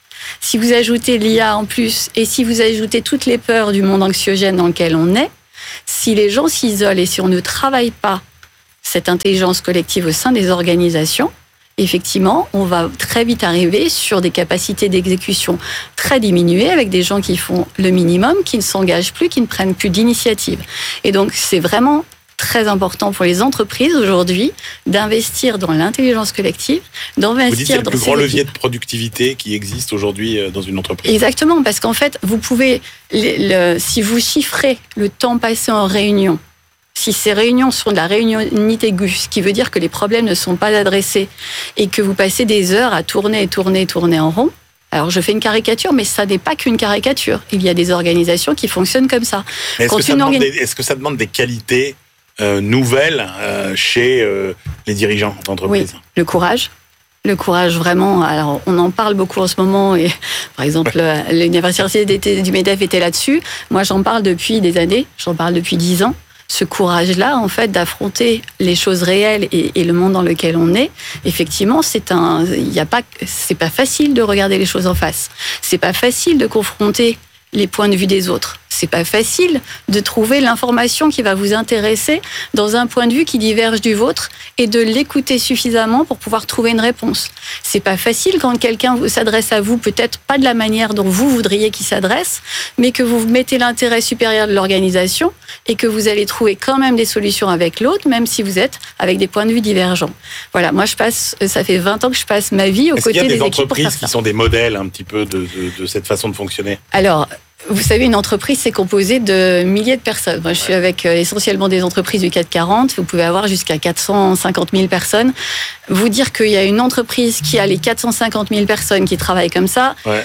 Si vous ajoutez l'I A en plus, et si vous ajoutez toutes les peurs du monde anxiogène dans lequel on est, si les gens s'isolent et si on ne travaille pas cette intelligence collective au sein des organisations, effectivement, on va très vite arriver sur des capacités d'exécution très diminuées avec des gens qui font le minimum, qui ne s'engagent plus, qui ne prennent plus d'initiative. Et donc, c'est vraiment très important pour les entreprises aujourd'hui d'investir dans l'intelligence collective, d'investir Vous dites c'est le dans plus ces grand levier équipes. de productivité qui existe aujourd'hui dans une entreprise. Exactement, parce qu'en fait, vous pouvez, le, le, si vous chiffrez le temps passé en réunion, si ces réunions sont de la réunionnite aiguë, ce qui veut dire que les problèmes ne sont pas adressés et que vous passez des heures à tourner, tourner, tourner en rond. Alors, je fais une caricature, mais ça n'est pas qu'une caricature. Il y a des organisations qui fonctionnent comme ça. Mais est-ce, que ça, organi- demande des, est-ce que ça demande des qualités euh, nouvelles euh, chez euh, les dirigeants d'entreprise ? Oui, le courage. Le courage, vraiment. Alors, on en parle beaucoup en ce moment. Et, par exemple, l'université du MEDEF était là-dessus. Moi, j'en parle depuis des années. J'en parle depuis dix ans. Ce courage-là, en fait, d'affronter les choses réelles et, et le monde dans lequel on est, effectivement, c'est un, il y a pas, c'est pas facile de regarder les choses en face. C'est pas facile de confronter les points de vue des autres. C'est pas facile de trouver l'information qui va vous intéresser dans un point de vue qui diverge du vôtre et de l'écouter suffisamment pour pouvoir trouver une réponse. C'est pas facile quand quelqu'un s'adresse à vous, peut-être pas de la manière dont vous voudriez qu'il s'adresse, mais que vous mettez l'intérêt supérieur de l'organisation et que vous allez trouver quand même des solutions avec l'autre, même si vous êtes avec des points de vue divergents. Voilà, moi je passe, ça fait vingt ans que je passe ma vie aux Est-ce côtés qu'il y a des, des équipes pour faire entreprises ça. qui sont des modèles un petit peu de, de, de cette façon de fonctionner ? Alors, vous savez, une entreprise, c'est composé de milliers de personnes. Moi, je suis avec euh, essentiellement des entreprises du CAC quarante. Vous pouvez avoir jusqu'à quatre cent cinquante mille personnes. Vous dire qu'il y a une entreprise qui a les quatre cent cinquante mille personnes qui travaillent comme ça, ouais.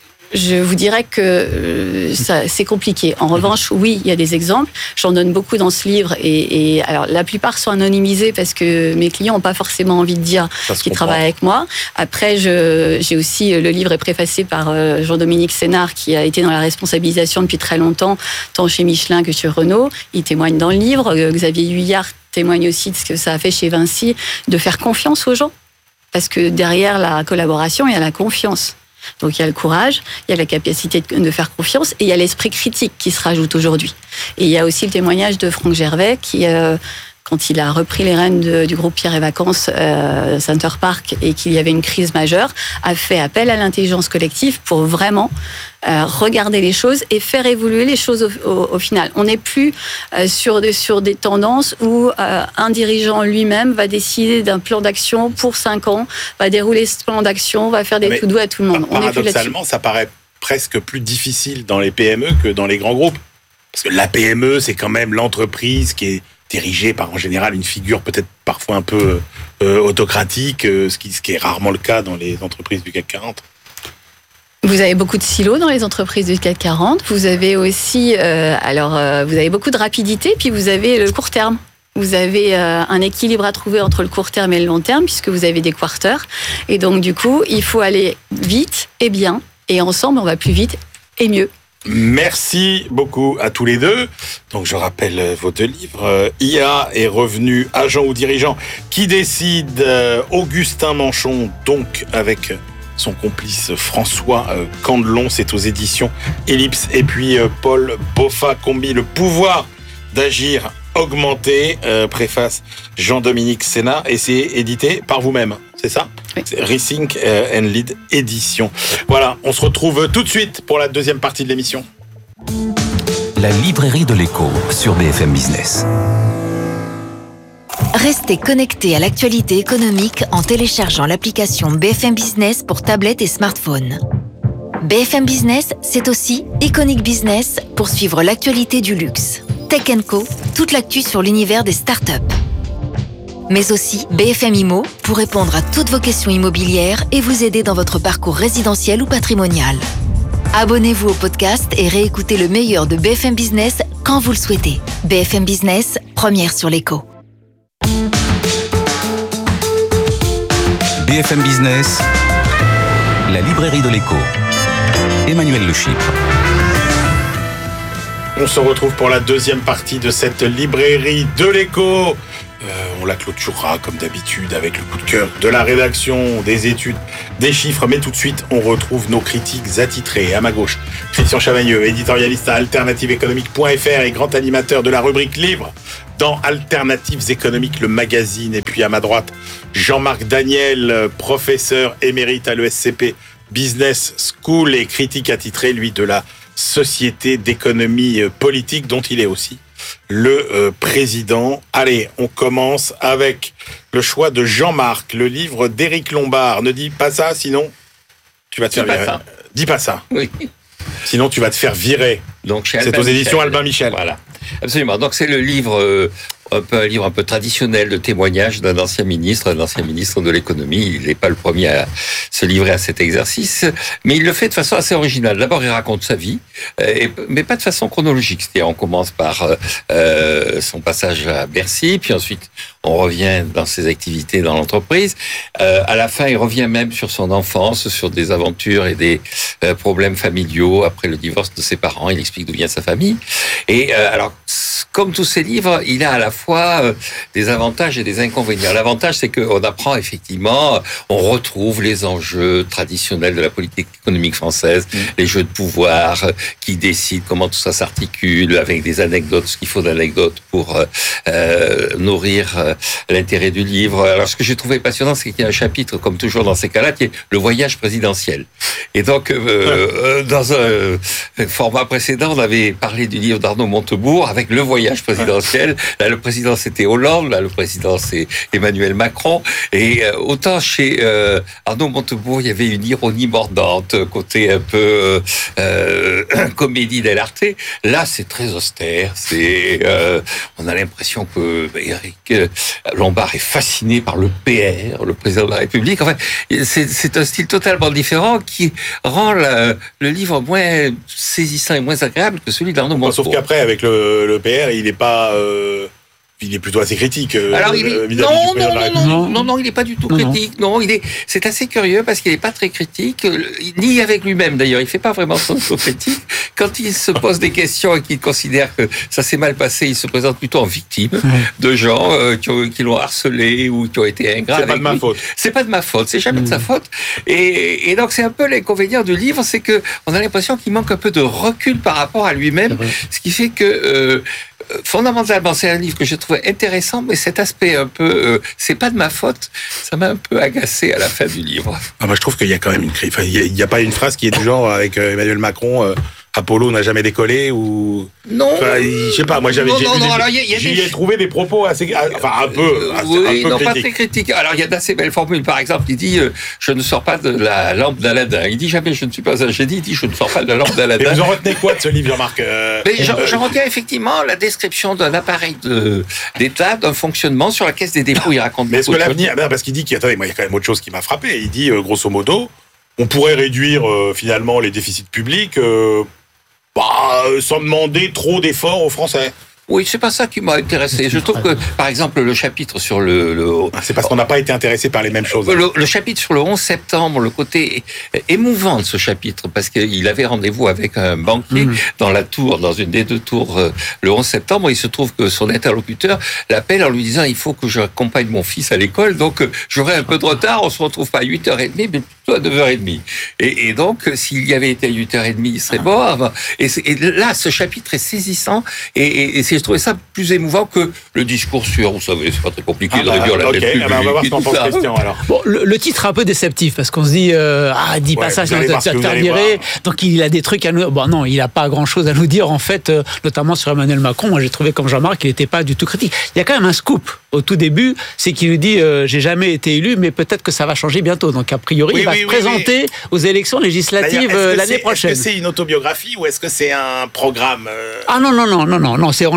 Je vous dirais que euh, ça, c'est compliqué. En revanche, oui, il y a des exemples. J'en donne beaucoup dans ce livre. Et, et alors, la plupart sont anonymisés parce que mes clients n'ont pas forcément envie de dire qu'ils travaillent avec moi. Après, je, j'ai aussi, le livre est préfacé par euh, Jean-Dominique Sénard, qui a été dans la responsabilisation depuis très longtemps, tant chez Michelin que chez Renault. Il témoigne dans le livre. Euh, Xavier Huyard témoigne aussi de ce que ça a fait chez Vinci, de faire confiance aux gens. Parce que derrière la collaboration, il y a la confiance. Donc il y a le courage, il y a la capacité de faire confiance et il y a l'esprit critique qui se rajoute aujourd'hui. Et il y a aussi le témoignage de Franck Gervais qui, euh, quand il a repris les rênes de, du groupe Pierre et Vacances euh, Center Park et qu'il y avait une crise majeure, a fait appel à l'intelligence collective pour vraiment euh, regarder les choses et faire évoluer les choses au, au, au final. On n'est plus euh, sur, des, sur des tendances où euh, un dirigeant lui-même va décider d'un plan d'action pour cinq ans, va dérouler ce plan d'action, va faire des Mais tout doux à tout le monde. On paradoxalement, ça paraît presque plus difficile dans les P M E que dans les grands groupes. Parce que la P M E, c'est quand même l'entreprise qui est dirigée par en général une figure peut-être parfois un peu euh, autocratique, euh, ce, qui, ce qui est rarement le cas dans les entreprises du CAC quarante. Vous avez beaucoup de silos dans les entreprises du CAC quarante. Vous avez aussi, euh, alors, euh, vous avez beaucoup de rapidité, puis vous avez le court terme. Vous avez euh, un équilibre à trouver entre le court terme et le long terme, puisque vous avez des quarters. Et donc, du coup, il faut aller vite et bien. Et ensemble, on va plus vite et mieux. Merci beaucoup à tous les deux. Donc je rappelle vos deux livres. I A est revenu, agent ou dirigeant qui décide. Augustin Manchon, donc avec son complice François Candelon, c'est aux éditions Ellipse. Et puis Paul Boffa-Combi, le pouvoir d'agir augmenté, euh, préface Jean-Dominique Sénard, et c'est édité par vous-même, c'est ça ? Oui. C'est Rethink and Lead Édition. Voilà, on se retrouve tout de suite pour la deuxième partie de l'émission. La librairie de l'écho sur B F M Business. Restez connectés à l'actualité économique en téléchargeant l'application B F M Business pour tablette et smartphone. B F M Business, c'est aussi Iconic Business pour suivre l'actualité du luxe. Tech and Co, toute l'actu sur l'univers des startups. Mais aussi B F M Immo pour répondre à toutes vos questions immobilières et vous aider dans votre parcours résidentiel ou patrimonial. Abonnez-vous au podcast et réécoutez le meilleur de B F M Business quand vous le souhaitez. B F M Business, première sur l'écho. B F M Business, la librairie de l'écho. Emmanuel Le Chypre. On se retrouve pour la deuxième partie de cette librairie de l'écho. Euh, on la clôturera comme d'habitude avec le coup de cœur de la rédaction, des études, des chiffres. Mais tout de suite, on retrouve nos critiques attitrés. À ma gauche, Christian Chavagneux, éditorialiste à alternative économique point f r et grand animateur de la rubrique livre dans Alternatives économiques, le magazine. Et puis à ma droite, Jean-Marc Daniel, professeur émérite à l'E S C P Business School et critique attitré, lui, de la Société d'économie politique, dont il est aussi le euh, président. Allez, on commence avec le choix de Jean-Marc, le livre d'Éric Lombard. Ne dis pas ça, sinon tu vas te faire virer. Dis pas ça. Oui. Sinon, tu vas te faire virer. Donc, chez c'est aux éditions Albin Michel. Voilà, absolument. Donc, c'est le livre, euh, un peu un livre un peu traditionnel de témoignage d'un ancien ministre, un ancien ministre de l'économie. Il n'est pas le premier à se livrer à cet exercice, mais il le fait de façon assez originale. D'abord, il raconte sa vie, euh, et, mais pas de façon chronologique. C'est-à-dire, on commence par euh, son passage à Bercy, puis ensuite, on revient dans ses activités dans l'entreprise. Euh, à la fin, il revient même sur son enfance, sur des aventures et des euh, problèmes familiaux après le divorce de ses parents. Il explique d'où vient sa famille. Et euh, alors, comme tous ces livres, il a à la fois euh, des avantages et des inconvénients. L'avantage, c'est qu'on apprend effectivement, on retrouve les enjeux traditionnels de la politique économique française, mmh. les jeux de pouvoir, euh, qui décident comment tout ça s'articule, avec des anecdotes, ce qu'il faut d'anecdotes pour euh, euh, nourrir euh, l'intérêt du livre. Alors, ce que j'ai trouvé passionnant, c'est qu'il y a un chapitre, comme toujours dans ces cas-là, qui est le voyage présidentiel. Et donc, euh, euh, dans un format précédent, on avait parlé du livre d'Arnaud Montebourg avec le voyage présidentiel. Là, le président, c'était Hollande. Là, le président, c'est Emmanuel Macron. Et euh, autant chez euh, Arnaud Montebourg, il y avait une ironie mordante, côté un peu euh, comédie dell'arte. Là, c'est très austère. C'est, euh, on a l'impression que Éric Lombard est fasciné par le P R, le président de la République. Enfin, c'est, c'est un style totalement différent qui rend la, le livre moins saisissant et moins agréable que celui d'Arnaud Montebourg. Sauf qu'après, avec le, le P R, il n'est pas... Euh... Il est plutôt assez critique. Euh, Alors, il est... non, non, non, non, non, non, il n'est pas du tout non, critique. Non, non il est. C'est assez curieux parce qu'il n'est pas très critique, ni avec lui-même d'ailleurs. Il ne fait pas vraiment son critique. Quand il se pose des questions et qu'il considère que ça s'est mal passé, il se présente plutôt en victime ouais. de gens euh, qui, ont, qui l'ont harcelé ou qui ont été ingrats. C'est pas de ma faute. C'est pas de ma faute. C'est jamais mmh. de sa faute. Et, et donc c'est un peu l'inconvénient du livre, c'est que on a l'impression qu'il manque un peu de recul par rapport à lui-même, ce qui fait que euh, fondamentalement, c'est un livre que j'ai trouvé intéressant, mais cet aspect un peu, euh, c'est pas de ma faute, ça m'a un peu agacé à la fin du livre. Ah, moi, je trouve qu'il y a quand même une crise. Enfin, il n'y a, a pas une phrase qui est du genre avec euh, Emmanuel Macron. Euh... Apollo n'a jamais décollé ou non, enfin, je sais pas. Moi, j'avais non, j'ai, non, des, non, j'y des... ai trouvé des propos assez, enfin un peu, assez, oui, un peu non, critiques. pas très critiques. Alors il y a d'assez belles formules. Par exemple, il dit euh, je ne sors pas de la lampe d'Aladin. Il dit jamais je ne suis pas un génie. Il dit je ne sors pas de la lampe d'Aladin. Et vous en retenez quoi de ce livre, Jean-Marc? euh, Mais j'en, j'en retiens effectivement la description d'un appareil de, d'État, d'un fonctionnement sur la Caisse des dépôts. Il raconte. Mais est-ce que l'avenir, parce qu'il dit qu'il attendez, moi il y a quand même autre chose qui m'a frappé. Il dit euh, grosso modo, on pourrait réduire euh, finalement les déficits publics. Euh, Bah, sans demander trop d'efforts aux Français. Oui, c'est pas ça qui m'a intéressé. Je trouve que, par exemple, le chapitre sur le... le c'est parce qu'on n'a pas été intéressé par les mêmes choses. Le, le chapitre sur le onze septembre, le côté émouvant de ce chapitre, parce qu'il avait rendez-vous avec un banquier mmh. dans la tour, dans une des deux tours, le onze septembre. Il se trouve que son interlocuteur l'appelle en lui disant « Il faut que j'accompagne mon fils à l'école, donc j'aurai un peu de retard, on se retrouve pas à huit heures trente, mais plutôt à neuf heures trente. » Et, et donc, s'il y avait été à huit heures trente, il serait mort. Et, et là, ce chapitre est saisissant, et, et, et c'est je trouvais ça plus émouvant que le discours sur, vous savez, c'est pas très compliqué ah de bah, réduire la okay. dette publique. Ah bah on va voir ce qu'en pense Christian, alors. Bon, le, le titre est un peu déceptif parce qu'on se dit, euh, ah, dis pas ouais, ça, sinon tu vas te faire virer. Donc il a des trucs à nous. Bon, non, il a pas grand chose à nous dire, en fait, euh, notamment sur Emmanuel Macron. Moi, j'ai trouvé, comme Jean-Marc, qu'il n'était pas du tout critique. Il y a quand même un scoop au tout début, c'est qu'il nous dit, euh, j'ai jamais été élu, mais peut-être que ça va changer bientôt. Donc, a priori, oui, il va oui, se oui, présenter oui. aux élections législatives euh, l'année prochaine. Est-ce que c'est une autobiographie ou est-ce que c'est un programme euh... Ah non, non, non, non, non, non, c'est, on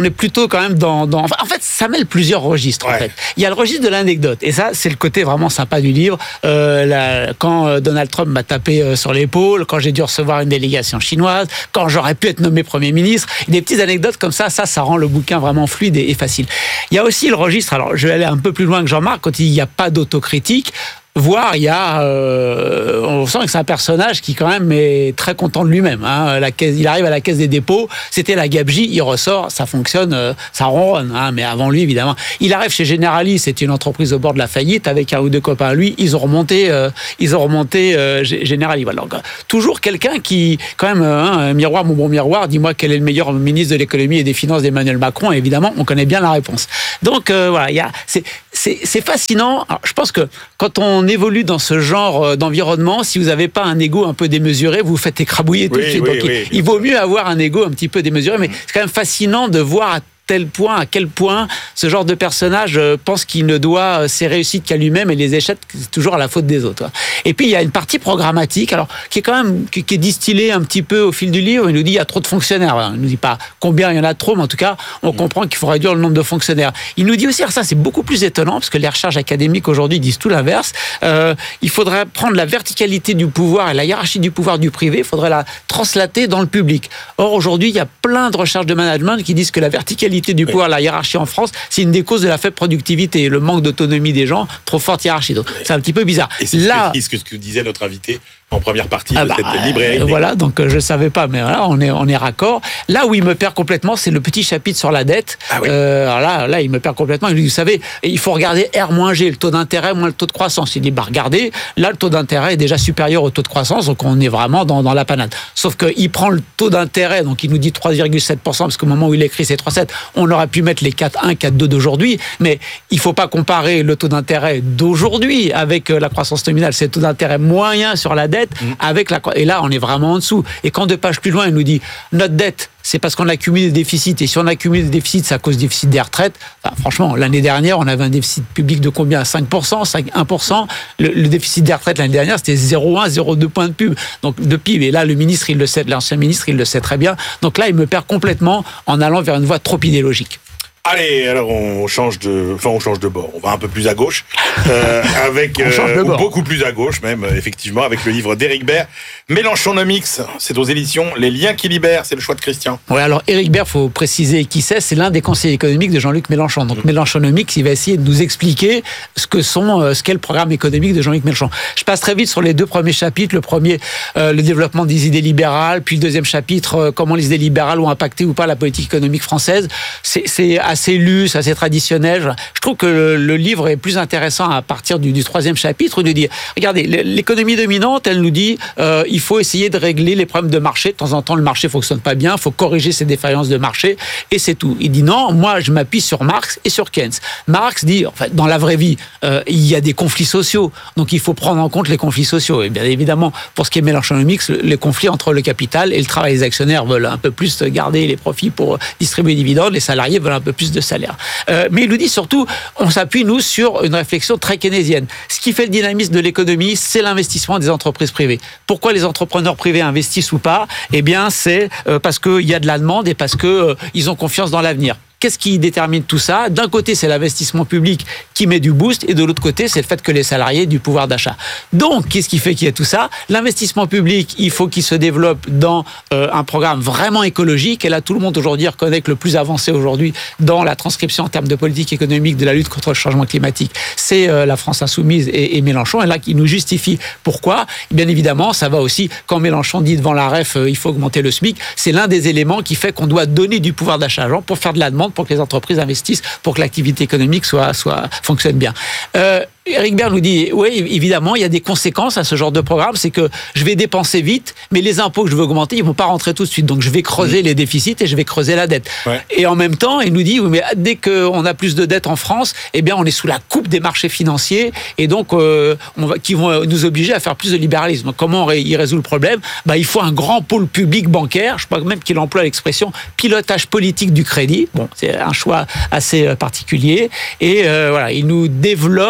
est plutôt quand même dans, dans... En fait, ça mêle plusieurs registres. Ouais. En fait. Il y a le registre de l'anecdote. Et ça, c'est le côté vraiment sympa du livre. Euh, la, quand Donald Trump m'a tapé sur l'épaule, quand j'ai dû recevoir une délégation chinoise, quand j'aurais pu être nommé Premier ministre. Des petites anecdotes comme ça, ça, ça rend le bouquin vraiment fluide et, et facile. Il y a aussi le registre, alors je vais aller un peu plus loin que Jean-Marc, quand il n'y a pas d'autocritique, voire il y a, euh, on sent que c'est un personnage qui quand même est très content de lui-même. Hein. La caisse, il arrive à la caisse des dépôts, c'était la gabegie, il ressort, ça fonctionne, euh, ça ronronne. Hein, mais avant lui, évidemment, il arrive chez Generali, c'est une entreprise au bord de la faillite, avec un ou deux copains à lui, ils ont remonté, euh, ils ont remonté euh, Generali. Voilà. Donc, toujours quelqu'un qui, quand même, hein, miroir, mon bon miroir, dis-moi quel est le meilleur ministre de l'économie et des finances d'Emmanuel Macron. Et évidemment, on connaît bien la réponse. Donc euh, voilà, il y a, c'est, c'est, c'est fascinant. Alors, je pense que quand on évolue dans ce genre d'environnement, si vous n'avez pas un ego un peu démesuré, vous vous faites écrabouiller tout de suite. Oui, Donc, oui, il, il vaut mieux avoir un ego un petit peu démesuré, mais c'est quand même fascinant de voir à tel point, à quel point ce genre de personnage pense qu'il ne doit ses réussites qu'à lui-même et les échecs c'est toujours à la faute des autres. Et puis il y a une partie programmatique, alors qui est quand même qui, qui est distillée un petit peu au fil du livre. Il nous dit il y a trop de fonctionnaires. Il nous dit pas combien il y en a trop, mais en tout cas on comprend qu'il faut réduire le nombre de fonctionnaires. Il nous dit aussi, alors ça c'est beaucoup plus étonnant parce que les recherches académiques aujourd'hui disent tout l'inverse. Euh, il faudrait prendre la verticalité du pouvoir et la hiérarchie du pouvoir du privé, il faudrait la translater dans le public. Or aujourd'hui il y a plein de recherches de management qui disent que la verticalité du pouvoir, oui. la hiérarchie en France, c'est une des causes de la faible productivité et le manque d'autonomie des gens, trop forte hiérarchie. Donc, c'est un petit peu bizarre. Et c'est Là, ce, que, ce que disait notre invité en première partie ah de bah, cette librairie. Euh, voilà, donc euh, je ne savais pas, mais voilà, on est, on est raccord. Là où il me perd complètement, c'est le petit chapitre sur la dette. Ah oui. euh, alors là, là, il me perd complètement. Il dit, vous savez, il faut regarder R moins G, le taux d'intérêt moins le taux de croissance. Il dit, bah regardez, là, le taux d'intérêt est déjà supérieur au taux de croissance, donc on est vraiment dans, dans la panade. Sauf qu'il prend le taux d'intérêt, donc il nous dit trois virgule sept pour cent, parce qu'au moment où il écrit ces trois virgule sept, on aurait pu mettre les quatre virgule un, quatre virgule deux d'aujourd'hui, mais il ne faut pas comparer le taux d'intérêt d'aujourd'hui avec la croissance nominale. C'est le taux d'intérêt moyen sur la dette, mmh. avec la et là, on est vraiment en dessous. Et quand deux pages plus loin, il nous dit notre dette, c'est parce qu'on accumule des déficits. Et si on accumule des déficits, c'est à cause du déficit des retraites. Enfin, franchement, l'année dernière, on avait un déficit public de combien ? cinq pour cent, cinq, un pour cent. Le, le déficit des retraites l'année dernière, c'était zéro virgule un, zéro virgule deux points de pub. Donc, de P I B. Et là, le ministre, il le sait, l'ancien ministre, il le sait très bien. Donc là, il me perd complètement en allant vers une voie trop idéologique. Allez, alors on change de, enfin on change de bord. On va un peu plus à gauche, euh, avec euh, ou beaucoup plus à gauche même, effectivement, avec le livre d'Éric Baird, Mélenchonomics. C'est aux éditions Les Liens qui libèrent. C'est le choix de Christian. Oui, alors Éric Baird, faut préciser qui c'est. C'est l'un des conseillers économiques de Jean-Luc Mélenchon. Donc mmh. Mélenchonomics, il va essayer de nous expliquer ce que sont, ce qu'est le programme économique de Jean-Luc Mélenchon. Je passe très vite sur les deux premiers chapitres. Le premier, euh, le développement des idées libérales, puis le deuxième chapitre, euh, comment les idées libérales ont impacté ou pas la politique économique française. C'est, c'est assez lu, c'est assez traditionnel. Je trouve que le, le livre est plus intéressant à partir du, du troisième chapitre, où il nous dit, regardez, l'économie dominante, elle nous dit, euh, il faut essayer de régler les problèmes de marché. De temps en temps, le marché fonctionne pas bien, il faut corriger ces défaillances de marché, et c'est tout. Il dit non, moi, je m'appuie sur Marx et sur Keynes. Marx dit, en fait, dans la vraie vie, euh, il y a des conflits sociaux, donc il faut prendre en compte les conflits sociaux. Et bien évidemment, pour ce qui est Mélenchonomics, les conflits entre le capital et le travail, les actionnaires veulent un peu plus garder les profits pour distribuer les dividendes, les salariés veulent un peu plus de salaire. Euh, mais il nous dit surtout, on s'appuie, nous, sur une réflexion très keynésienne. Ce qui fait le dynamisme de l'économie, c'est l'investissement des entreprises privées. Pourquoi les entrepreneurs privés investissent ou pas ? Eh bien, c'est euh, parce qu'il y a de la demande et parce qu'ils euh, ont confiance dans l'avenir. Qu'est-ce qui détermine tout ça ? D'un côté, c'est l'investissement public qui met du boost, et de l'autre côté, c'est le fait que les salariés aient du pouvoir d'achat. Donc, qu'est-ce qui fait qu'il y a tout ça ? L'investissement public, il faut qu'il se développe dans euh, un programme vraiment écologique. Et là, tout le monde aujourd'hui reconnaît que le plus avancé aujourd'hui dans la transcription en termes de politique économique de la lutte contre le changement climatique, c'est euh, la France insoumise et, et Mélenchon. Et là, qui nous justifie pourquoi ? Bien évidemment, ça va aussi, quand Mélenchon dit devant la R E F, euh, il faut augmenter le SMIC, c'est l'un des éléments qui fait qu'on doit donner du pouvoir d'achat à gens pour faire de la demande, pour que les entreprises investissent, pour que l'activité économique soit, soit, fonctionne bien. Euh, Éric Baird nous dit, oui, évidemment, il y a des conséquences à ce genre de programme, c'est que je vais dépenser vite, mais les impôts que je veux augmenter, ils ne vont pas rentrer tout de suite. Donc, je vais creuser mmh. les déficits et je vais creuser la dette. Ouais. Et en même temps, il nous dit, oui, mais dès qu'on a plus de dettes en France, eh bien, on est sous la coupe des marchés financiers, et donc, euh, on va, qui vont nous obliger à faire plus de libéralisme. Comment il résout le problème ? Bah, il faut un grand pôle public bancaire, je crois même qu'il emploie l'expression pilotage politique du crédit. Bon, c'est un choix assez particulier. Et euh, voilà, il nous développe... Euh,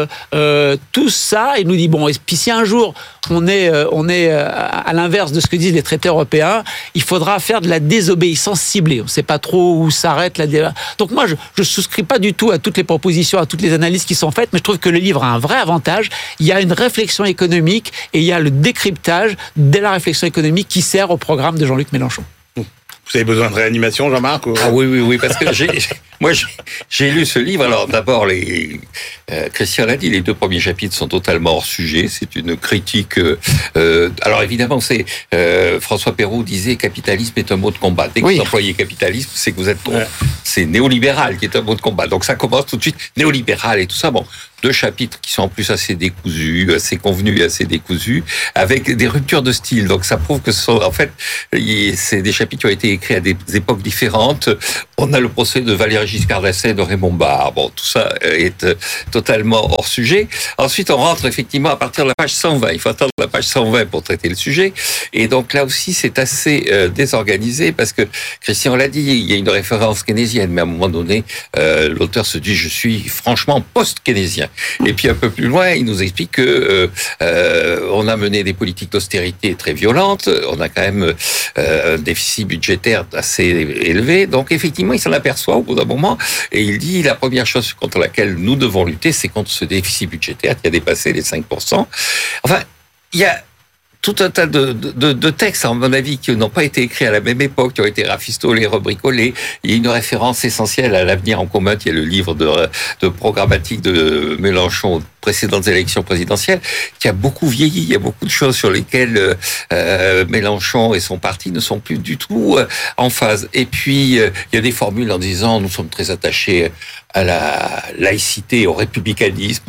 euh, tout ça et nous dit bon, et puis si un jour on est, euh, on est euh, à l'inverse de ce que disent les traités européens, il faudra faire de la désobéissance ciblée. On ne sait pas trop où s'arrête la dé... Donc moi, je ne souscris pas du tout à toutes les propositions, à toutes les analyses qui sont faites, mais je trouve que le livre a un vrai avantage. Il y a une réflexion économique et il y a le décryptage de la réflexion économique qui sert au programme de Jean-Luc Mélenchon. Vous avez besoin de réanimation, Jean-Marc ou... Ah oui, oui, oui, parce que j'ai, moi, j'ai, j'ai lu ce livre. Alors, d'abord, les, euh, Christian l'a dit, les deux premiers chapitres sont totalement hors sujet. C'est une critique. Euh, alors, évidemment, c'est euh, François Perroux disait capitalisme est un mot de combat. Dès que oui. vous employez capitalisme, c'est que vous êtes ouais. c'est néolibéral qui est un mot de combat. Donc, ça commence tout de suite néolibéral et tout ça. Bon. Deux chapitres qui sont en plus assez décousus, assez convenus et assez décousus, avec des ruptures de style. Donc ça prouve que ce sont, en fait, c'est des chapitres qui ont été écrits à des époques différentes. On a le procès de Valéry Giscard d'Estaing et de Raymond Barre. Bon, tout ça est totalement hors sujet. Ensuite, on rentre effectivement à partir de la page cent vingt. Il faut attendre la page cent vingt pour traiter le sujet. Et donc là aussi, c'est assez euh, désorganisé parce que, Christian l'a dit, il y a une référence keynésienne, mais à un moment donné, euh, l'auteur se dit, je suis franchement post-keynésien. Et puis un peu plus loin, il nous explique que euh, euh, on a mené des politiques d'austérité très violentes, on a quand même euh, un déficit budgétaire assez élevé. Donc effectivement, il s'en aperçoit au bout d'un moment et il dit la première chose contre laquelle nous devons lutter, c'est contre ce déficit budgétaire qui a dépassé les cinq pour cent. Enfin, il y a tout un tas de, de, de textes, à mon avis, qui n'ont pas été écrits à la même époque, qui ont été rafistolés, rebricolés. Il y a une référence essentielle à l'avenir en commun, qui est le livre de, de programmatique de Mélenchon aux précédentes élections présidentielles, qui a beaucoup vieilli. Il y a beaucoup de choses sur lesquelles euh, Mélenchon et son parti ne sont plus du tout euh, en phase. Et puis, euh, il y a des formules en disant « nous sommes très attachés à la laïcité, au républicanisme ».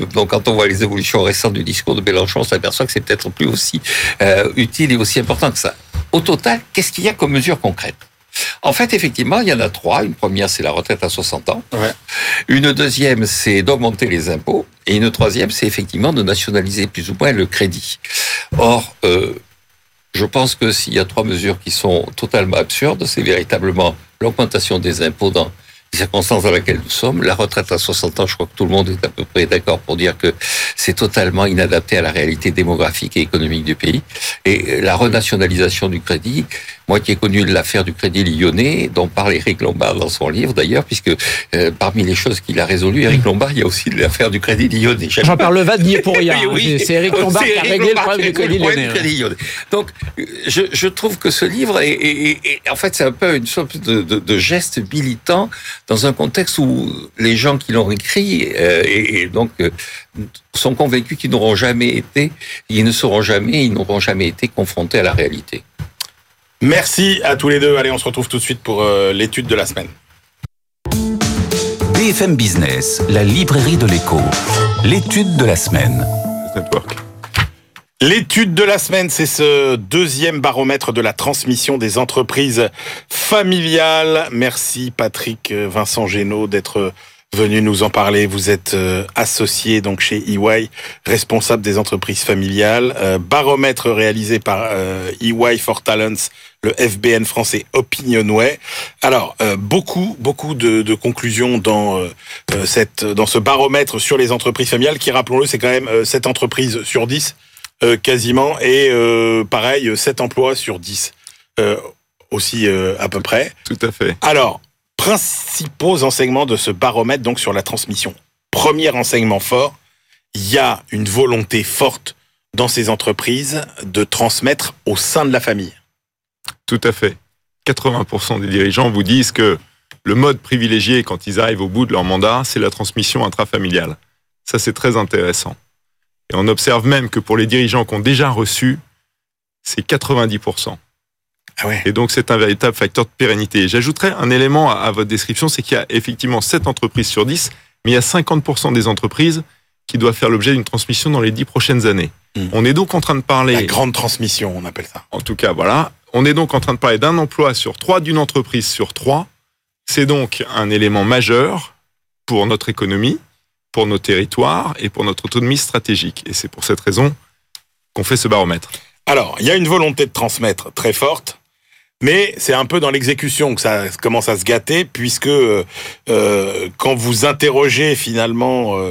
Donc, quand on voit les évolutions récentes du discours de Mélenchon, on s'aperçoit que c'est peut-être plus aussi euh, utile et aussi important que ça. Au total, qu'est-ce qu'il y a comme mesure concrète ? En fait, effectivement, il y en a trois. Une première, c'est la retraite à soixante ans. Ouais. Une deuxième, c'est d'augmenter les impôts. Et une troisième, c'est effectivement de nationaliser plus ou moins le crédit. Or, euh, je pense que s'il y a trois mesures qui sont totalement absurdes, c'est véritablement l'augmentation des impôts dans les circonstances dans lesquelles nous sommes. La retraite à soixante ans, je crois que tout le monde est à peu près d'accord pour dire que c'est totalement inadapté à la réalité démographique et économique du pays. Et la renationalisation du crédit, moi qui ai connu l'affaire du Crédit Lyonnais, dont parle Éric Lombard dans son livre d'ailleurs, puisque euh, parmi les choses qu'il a résolues, Éric Lombard, il y a aussi l'affaire du Crédit Lyonnais. Jean-Pierre Levat n'y est pour rien. oui, oui. C'est Éric Lombard qui a réglé le problème du Crédit Lyonnais. Lyonnais. Donc, je, je trouve que ce livre est, est, est, est en fait, c'est un peu une sorte de, de, de geste militant dans un contexte où les gens qui l'ont écrit euh, et, et donc euh, sont convaincus qu'ils n'auront jamais été, ils ne seront jamais, ils n'auront jamais été confrontés à la réalité. Merci à tous les deux. Allez, on se retrouve tout de suite pour euh, l'étude de la semaine. B F M Business, la librairie de l'écho. L'étude de la semaine. Network. L'étude de la semaine, c'est ce deuxième baromètre de la transmission des entreprises familiales. Merci Patrick Vincent Génaud d'être venu nous en parler. Vous êtes associé donc chez E Y, responsable des entreprises familiales. Euh, baromètre réalisé par euh, E Y for Talents, le F B N français Opinionway. Alors, euh, beaucoup, beaucoup de, de conclusions dans euh, cette, dans ce baromètre sur les entreprises familiales, qui, rappelons-le, c'est quand même euh, sept entreprises sur dix, euh, quasiment, et euh, pareil, sept emplois sur dix, euh, aussi euh, à peu près. Tout à fait. Alors, principaux enseignements de ce baromètre, donc sur la transmission. Premier enseignement fort, il y a une volonté forte dans ces entreprises de transmettre au sein de la famille. Tout à fait. quatre-vingts pour cent des dirigeants vous disent que le mode privilégié quand ils arrivent au bout de leur mandat, c'est la transmission intrafamiliale. Ça, c'est très intéressant. Et on observe même que pour les dirigeants qui ont déjà reçu, c'est quatre-vingt-dix pour cent. Ah ouais. Et donc, c'est un véritable facteur de pérennité. Et j'ajouterais un élément à, à votre description, c'est qu'il y a effectivement sept entreprises sur dix, mais il y a cinquante pour cent des entreprises qui doivent faire l'objet d'une transmission dans les dix prochaines années. Mmh. On est donc en train de parler... La grande transmission, on appelle ça. En tout cas, voilà. On est donc en train de parler d'un emploi sur trois, d'une entreprise sur trois. C'est donc un élément majeur pour notre économie, pour nos territoires et pour notre autonomie stratégique. Et c'est pour cette raison qu'on fait ce baromètre. Alors, il y a une volonté de transmettre très forte, mais c'est un peu dans l'exécution que ça commence à se gâter, puisque euh, quand vous interrogez finalement euh,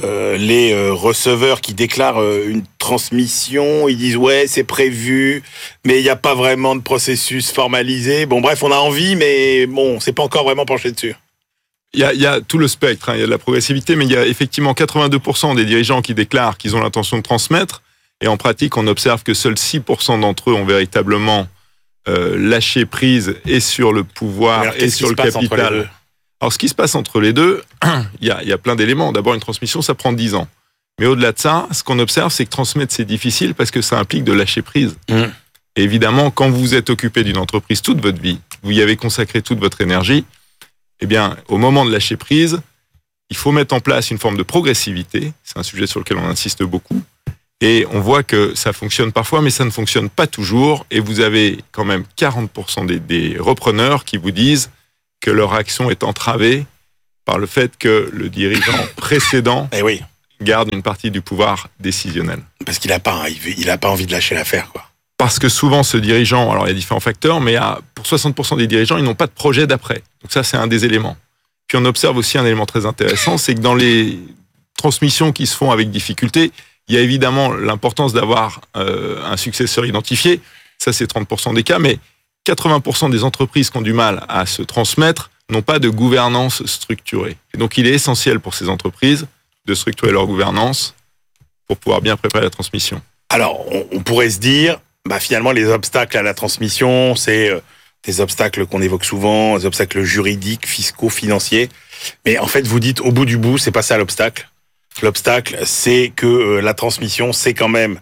euh, les euh, receveurs qui déclarent euh, une transmission, ils disent ouais c'est prévu, mais il n'y a pas vraiment de processus formalisé. Bon bref, on a envie, mais bon, on s'est pas encore vraiment penché dessus. Il y a, il y a tout le spectre, hein. Il y a de la progressivité, mais il y a effectivement quatre-vingt-deux pour cent des dirigeants qui déclarent qu'ils ont l'intention de transmettre, et en pratique, on observe que seuls six pour cent d'entre eux ont véritablement euh, lâché prise et sur le pouvoir alors, et sur le capital. Alors, ce qui se passe entre les deux, il y a, il y a plein d'éléments. D'abord, une transmission, ça prend dix ans. Mais au-delà de ça, ce qu'on observe, c'est que transmettre, c'est difficile parce que ça implique de lâcher prise. Mmh. Et évidemment, quand vous êtes occupé d'une entreprise toute votre vie, vous y avez consacré toute votre énergie, eh bien, au moment de lâcher prise, il faut mettre en place une forme de progressivité. C'est un sujet sur lequel on insiste beaucoup. Et on voit que ça fonctionne parfois, mais ça ne fonctionne pas toujours. Et vous avez quand même quarante pour cent des, des repreneurs qui vous disent que leur action est entravée par le fait que le dirigeant précédent eh oui. garde une partie du pouvoir décisionnel. Parce qu'il n'a pas, il a pas envie de lâcher l'affaire, quoi. Parce que souvent, ce dirigeant, alors il y a différents facteurs, mais à, pour soixante pour cent des dirigeants, ils n'ont pas de projet d'après. Donc ça, c'est un des éléments. Puis on observe aussi un élément très intéressant, c'est que dans les transmissions qui se font avec difficulté, il y a évidemment l'importance d'avoir euh, un successeur identifié. Ça, c'est trente pour cent des cas, mais quatre-vingts pour cent des entreprises qui ont du mal à se transmettre n'ont pas de gouvernance structurée. Et donc, il est essentiel pour ces entreprises de structurer leur gouvernance pour pouvoir bien préparer la transmission. Alors, on, on pourrait se dire, bah, finalement, les obstacles à la transmission, c'est euh, des obstacles qu'on évoque souvent, des obstacles juridiques, fiscaux, financiers. Mais en fait, vous dites, au bout du bout, c'est pas ça l'obstacle. L'obstacle, c'est que euh, la transmission, c'est quand même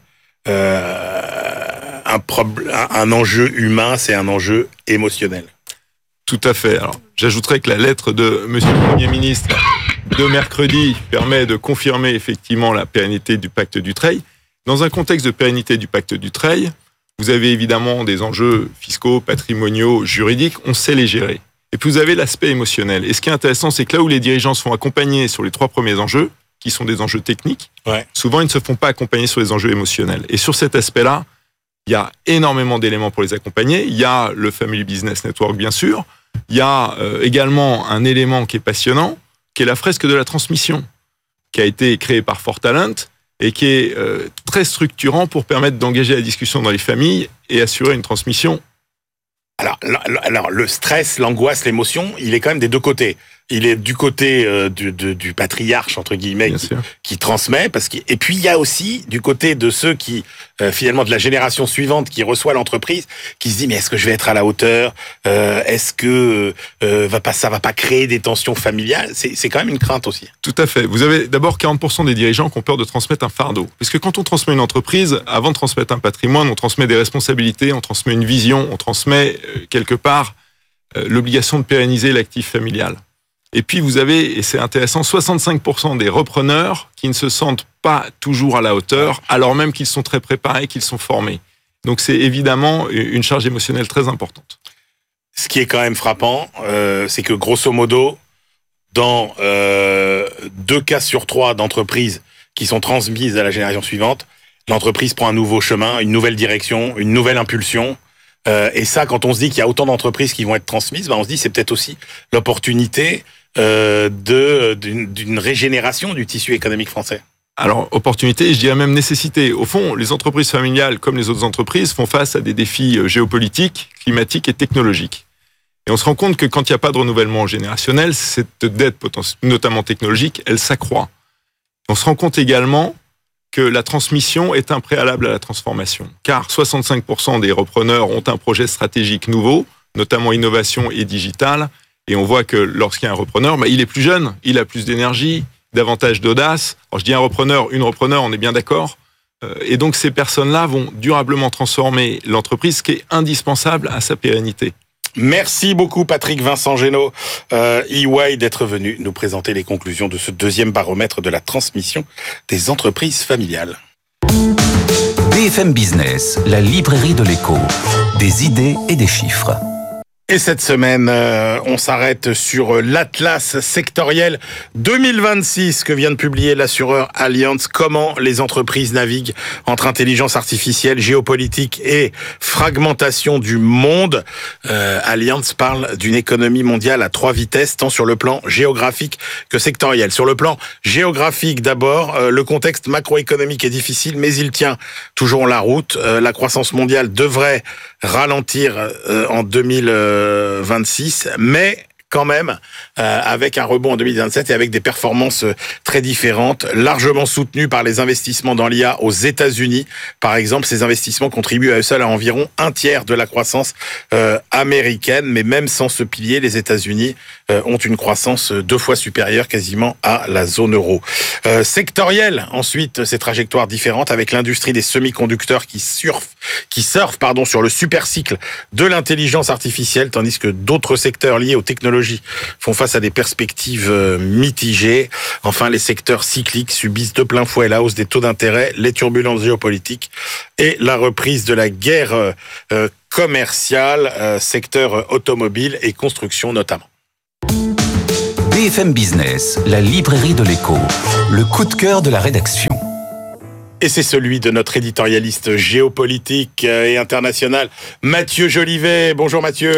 euh, un, problème, un enjeu humain, c'est un enjeu émotionnel. Tout à fait. Alors, j'ajouterais que la lettre de Monsieur le Premier ministre de mercredi permet de confirmer effectivement la pérennité du pacte Dutreil. Dans un contexte de pérennité du pacte Dutreil, vous avez évidemment des enjeux fiscaux, patrimoniaux, juridiques, on sait les gérer. Et puis vous avez l'aspect émotionnel. Et ce qui est intéressant, c'est que là où les dirigeants se font accompagner sur les trois premiers enjeux, qui sont des enjeux techniques, ouais. souvent ils ne se font pas accompagner sur les enjeux émotionnels. Et sur cet aspect-là, il y a énormément d'éléments pour les accompagner. Il y a le Family Business Network, bien sûr. Il y a euh, également un élément qui est passionnant, qui est la fresque de la transmission, qui a été créée par Fort Talent et qui est euh, très structurant pour permettre d'engager la discussion dans les familles et assurer une transmission. Alors, alors le stress, l'angoisse, l'émotion, il est quand même des deux côtés. Il est du côté euh, du, du, du patriarche, entre guillemets, qui, qui transmet. Parce que, et puis, il y a aussi du côté de ceux qui, euh, finalement, de la génération suivante qui reçoit l'entreprise, qui se dit, mais est-ce que je vais être à la hauteur euh, Est-ce que euh, va pas, ça va pas créer des tensions familiales? C'est, c'est quand même une crainte aussi. Tout à fait. Vous avez d'abord quarante pour cent des dirigeants qui ont peur de transmettre un fardeau. Parce que quand on transmet une entreprise, avant de transmettre un patrimoine, on transmet des responsabilités, on transmet une vision, on transmet, euh, quelque part, euh, l'obligation de pérenniser l'actif familial. Et puis vous avez, et c'est intéressant, soixante-cinq pour cent des repreneurs qui ne se sentent pas toujours à la hauteur, alors même qu'ils sont très préparés, qu'ils sont formés. Donc c'est évidemment une charge émotionnelle très importante. Ce qui est quand même frappant, euh, c'est que grosso modo, dans euh, deux cas sur trois d'entreprises qui sont transmises à la génération suivante, l'entreprise prend un nouveau chemin, une nouvelle direction, une nouvelle impulsion. Euh, et ça, quand on se dit qu'il y a autant d'entreprises qui vont être transmises, ben on se dit c'est peut-être aussi l'opportunité euh, de, d'une, d'une régénération du tissu économique français. Alors, opportunité, je dirais même nécessité. Au fond, les entreprises familiales, comme les autres entreprises, font face à des défis géopolitiques, climatiques et technologiques. Et on se rend compte que quand il n'y a pas de renouvellement générationnel, cette dette, notamment technologique, elle s'accroît. On se rend compte également que la transmission est un préalable à la transformation. Car soixante-cinq pour cent des repreneurs ont un projet stratégique nouveau, notamment innovation et digital. Et on voit que lorsqu'il y a un repreneur, bah, il est plus jeune, il a plus d'énergie, davantage d'audace. Alors je dis un repreneur, une repreneur, on est bien d'accord. Et donc ces personnes-là vont durablement transformer l'entreprise, ce qui est indispensable à sa pérennité. Merci beaucoup Patrick Vincent Génaud, euh, E Y, d'être venu nous présenter les conclusions de ce deuxième baromètre de la transmission des entreprises familiales. B F M Business, la librairie de l'écho, des idées et des chiffres. Et cette semaine, euh, on s'arrête sur l'Atlas sectoriel deux mille vingt-six que vient de publier l'assureur Allianz. Comment les entreprises naviguent entre intelligence artificielle, géopolitique et fragmentation du monde. Euh, Allianz parle d'une économie mondiale à trois vitesses, tant sur le plan géographique que sectoriel. Sur le plan géographique, d'abord, euh, le contexte macroéconomique est difficile, mais il tient toujours la route. Euh, la croissance mondiale devrait ralentir euh, en deux mille vingt-six, mais quand même euh, avec un rebond en deux mille vingt-sept et avec des performances très différentes, largement soutenues par les investissements dans l'I A aux États-Unis. Par exemple, ces investissements contribuent à eux seuls à environ un tiers de la croissance euh, américaine, mais même sans ce pilier, les États-Unis euh, ont une croissance deux fois supérieure quasiment à la zone euro. Euh, sectorielle, ensuite, ces trajectoires différentes avec l'industrie des semi-conducteurs qui surfe, qui surfe pardon, sur le super cycle de l'intelligence artificielle, tandis que d'autres secteurs liés aux technologies font face à des perspectives mitigées. Enfin, les secteurs cycliques subissent de plein fouet la hausse des taux d'intérêt, les turbulences géopolitiques et la reprise de la guerre commerciale, secteur automobile et construction notamment. B F M Business, la librairie de l'écho, le coup de cœur de la rédaction. Et c'est celui de notre éditorialiste géopolitique et international, Mathieu Jolivet. Bonjour Mathieu.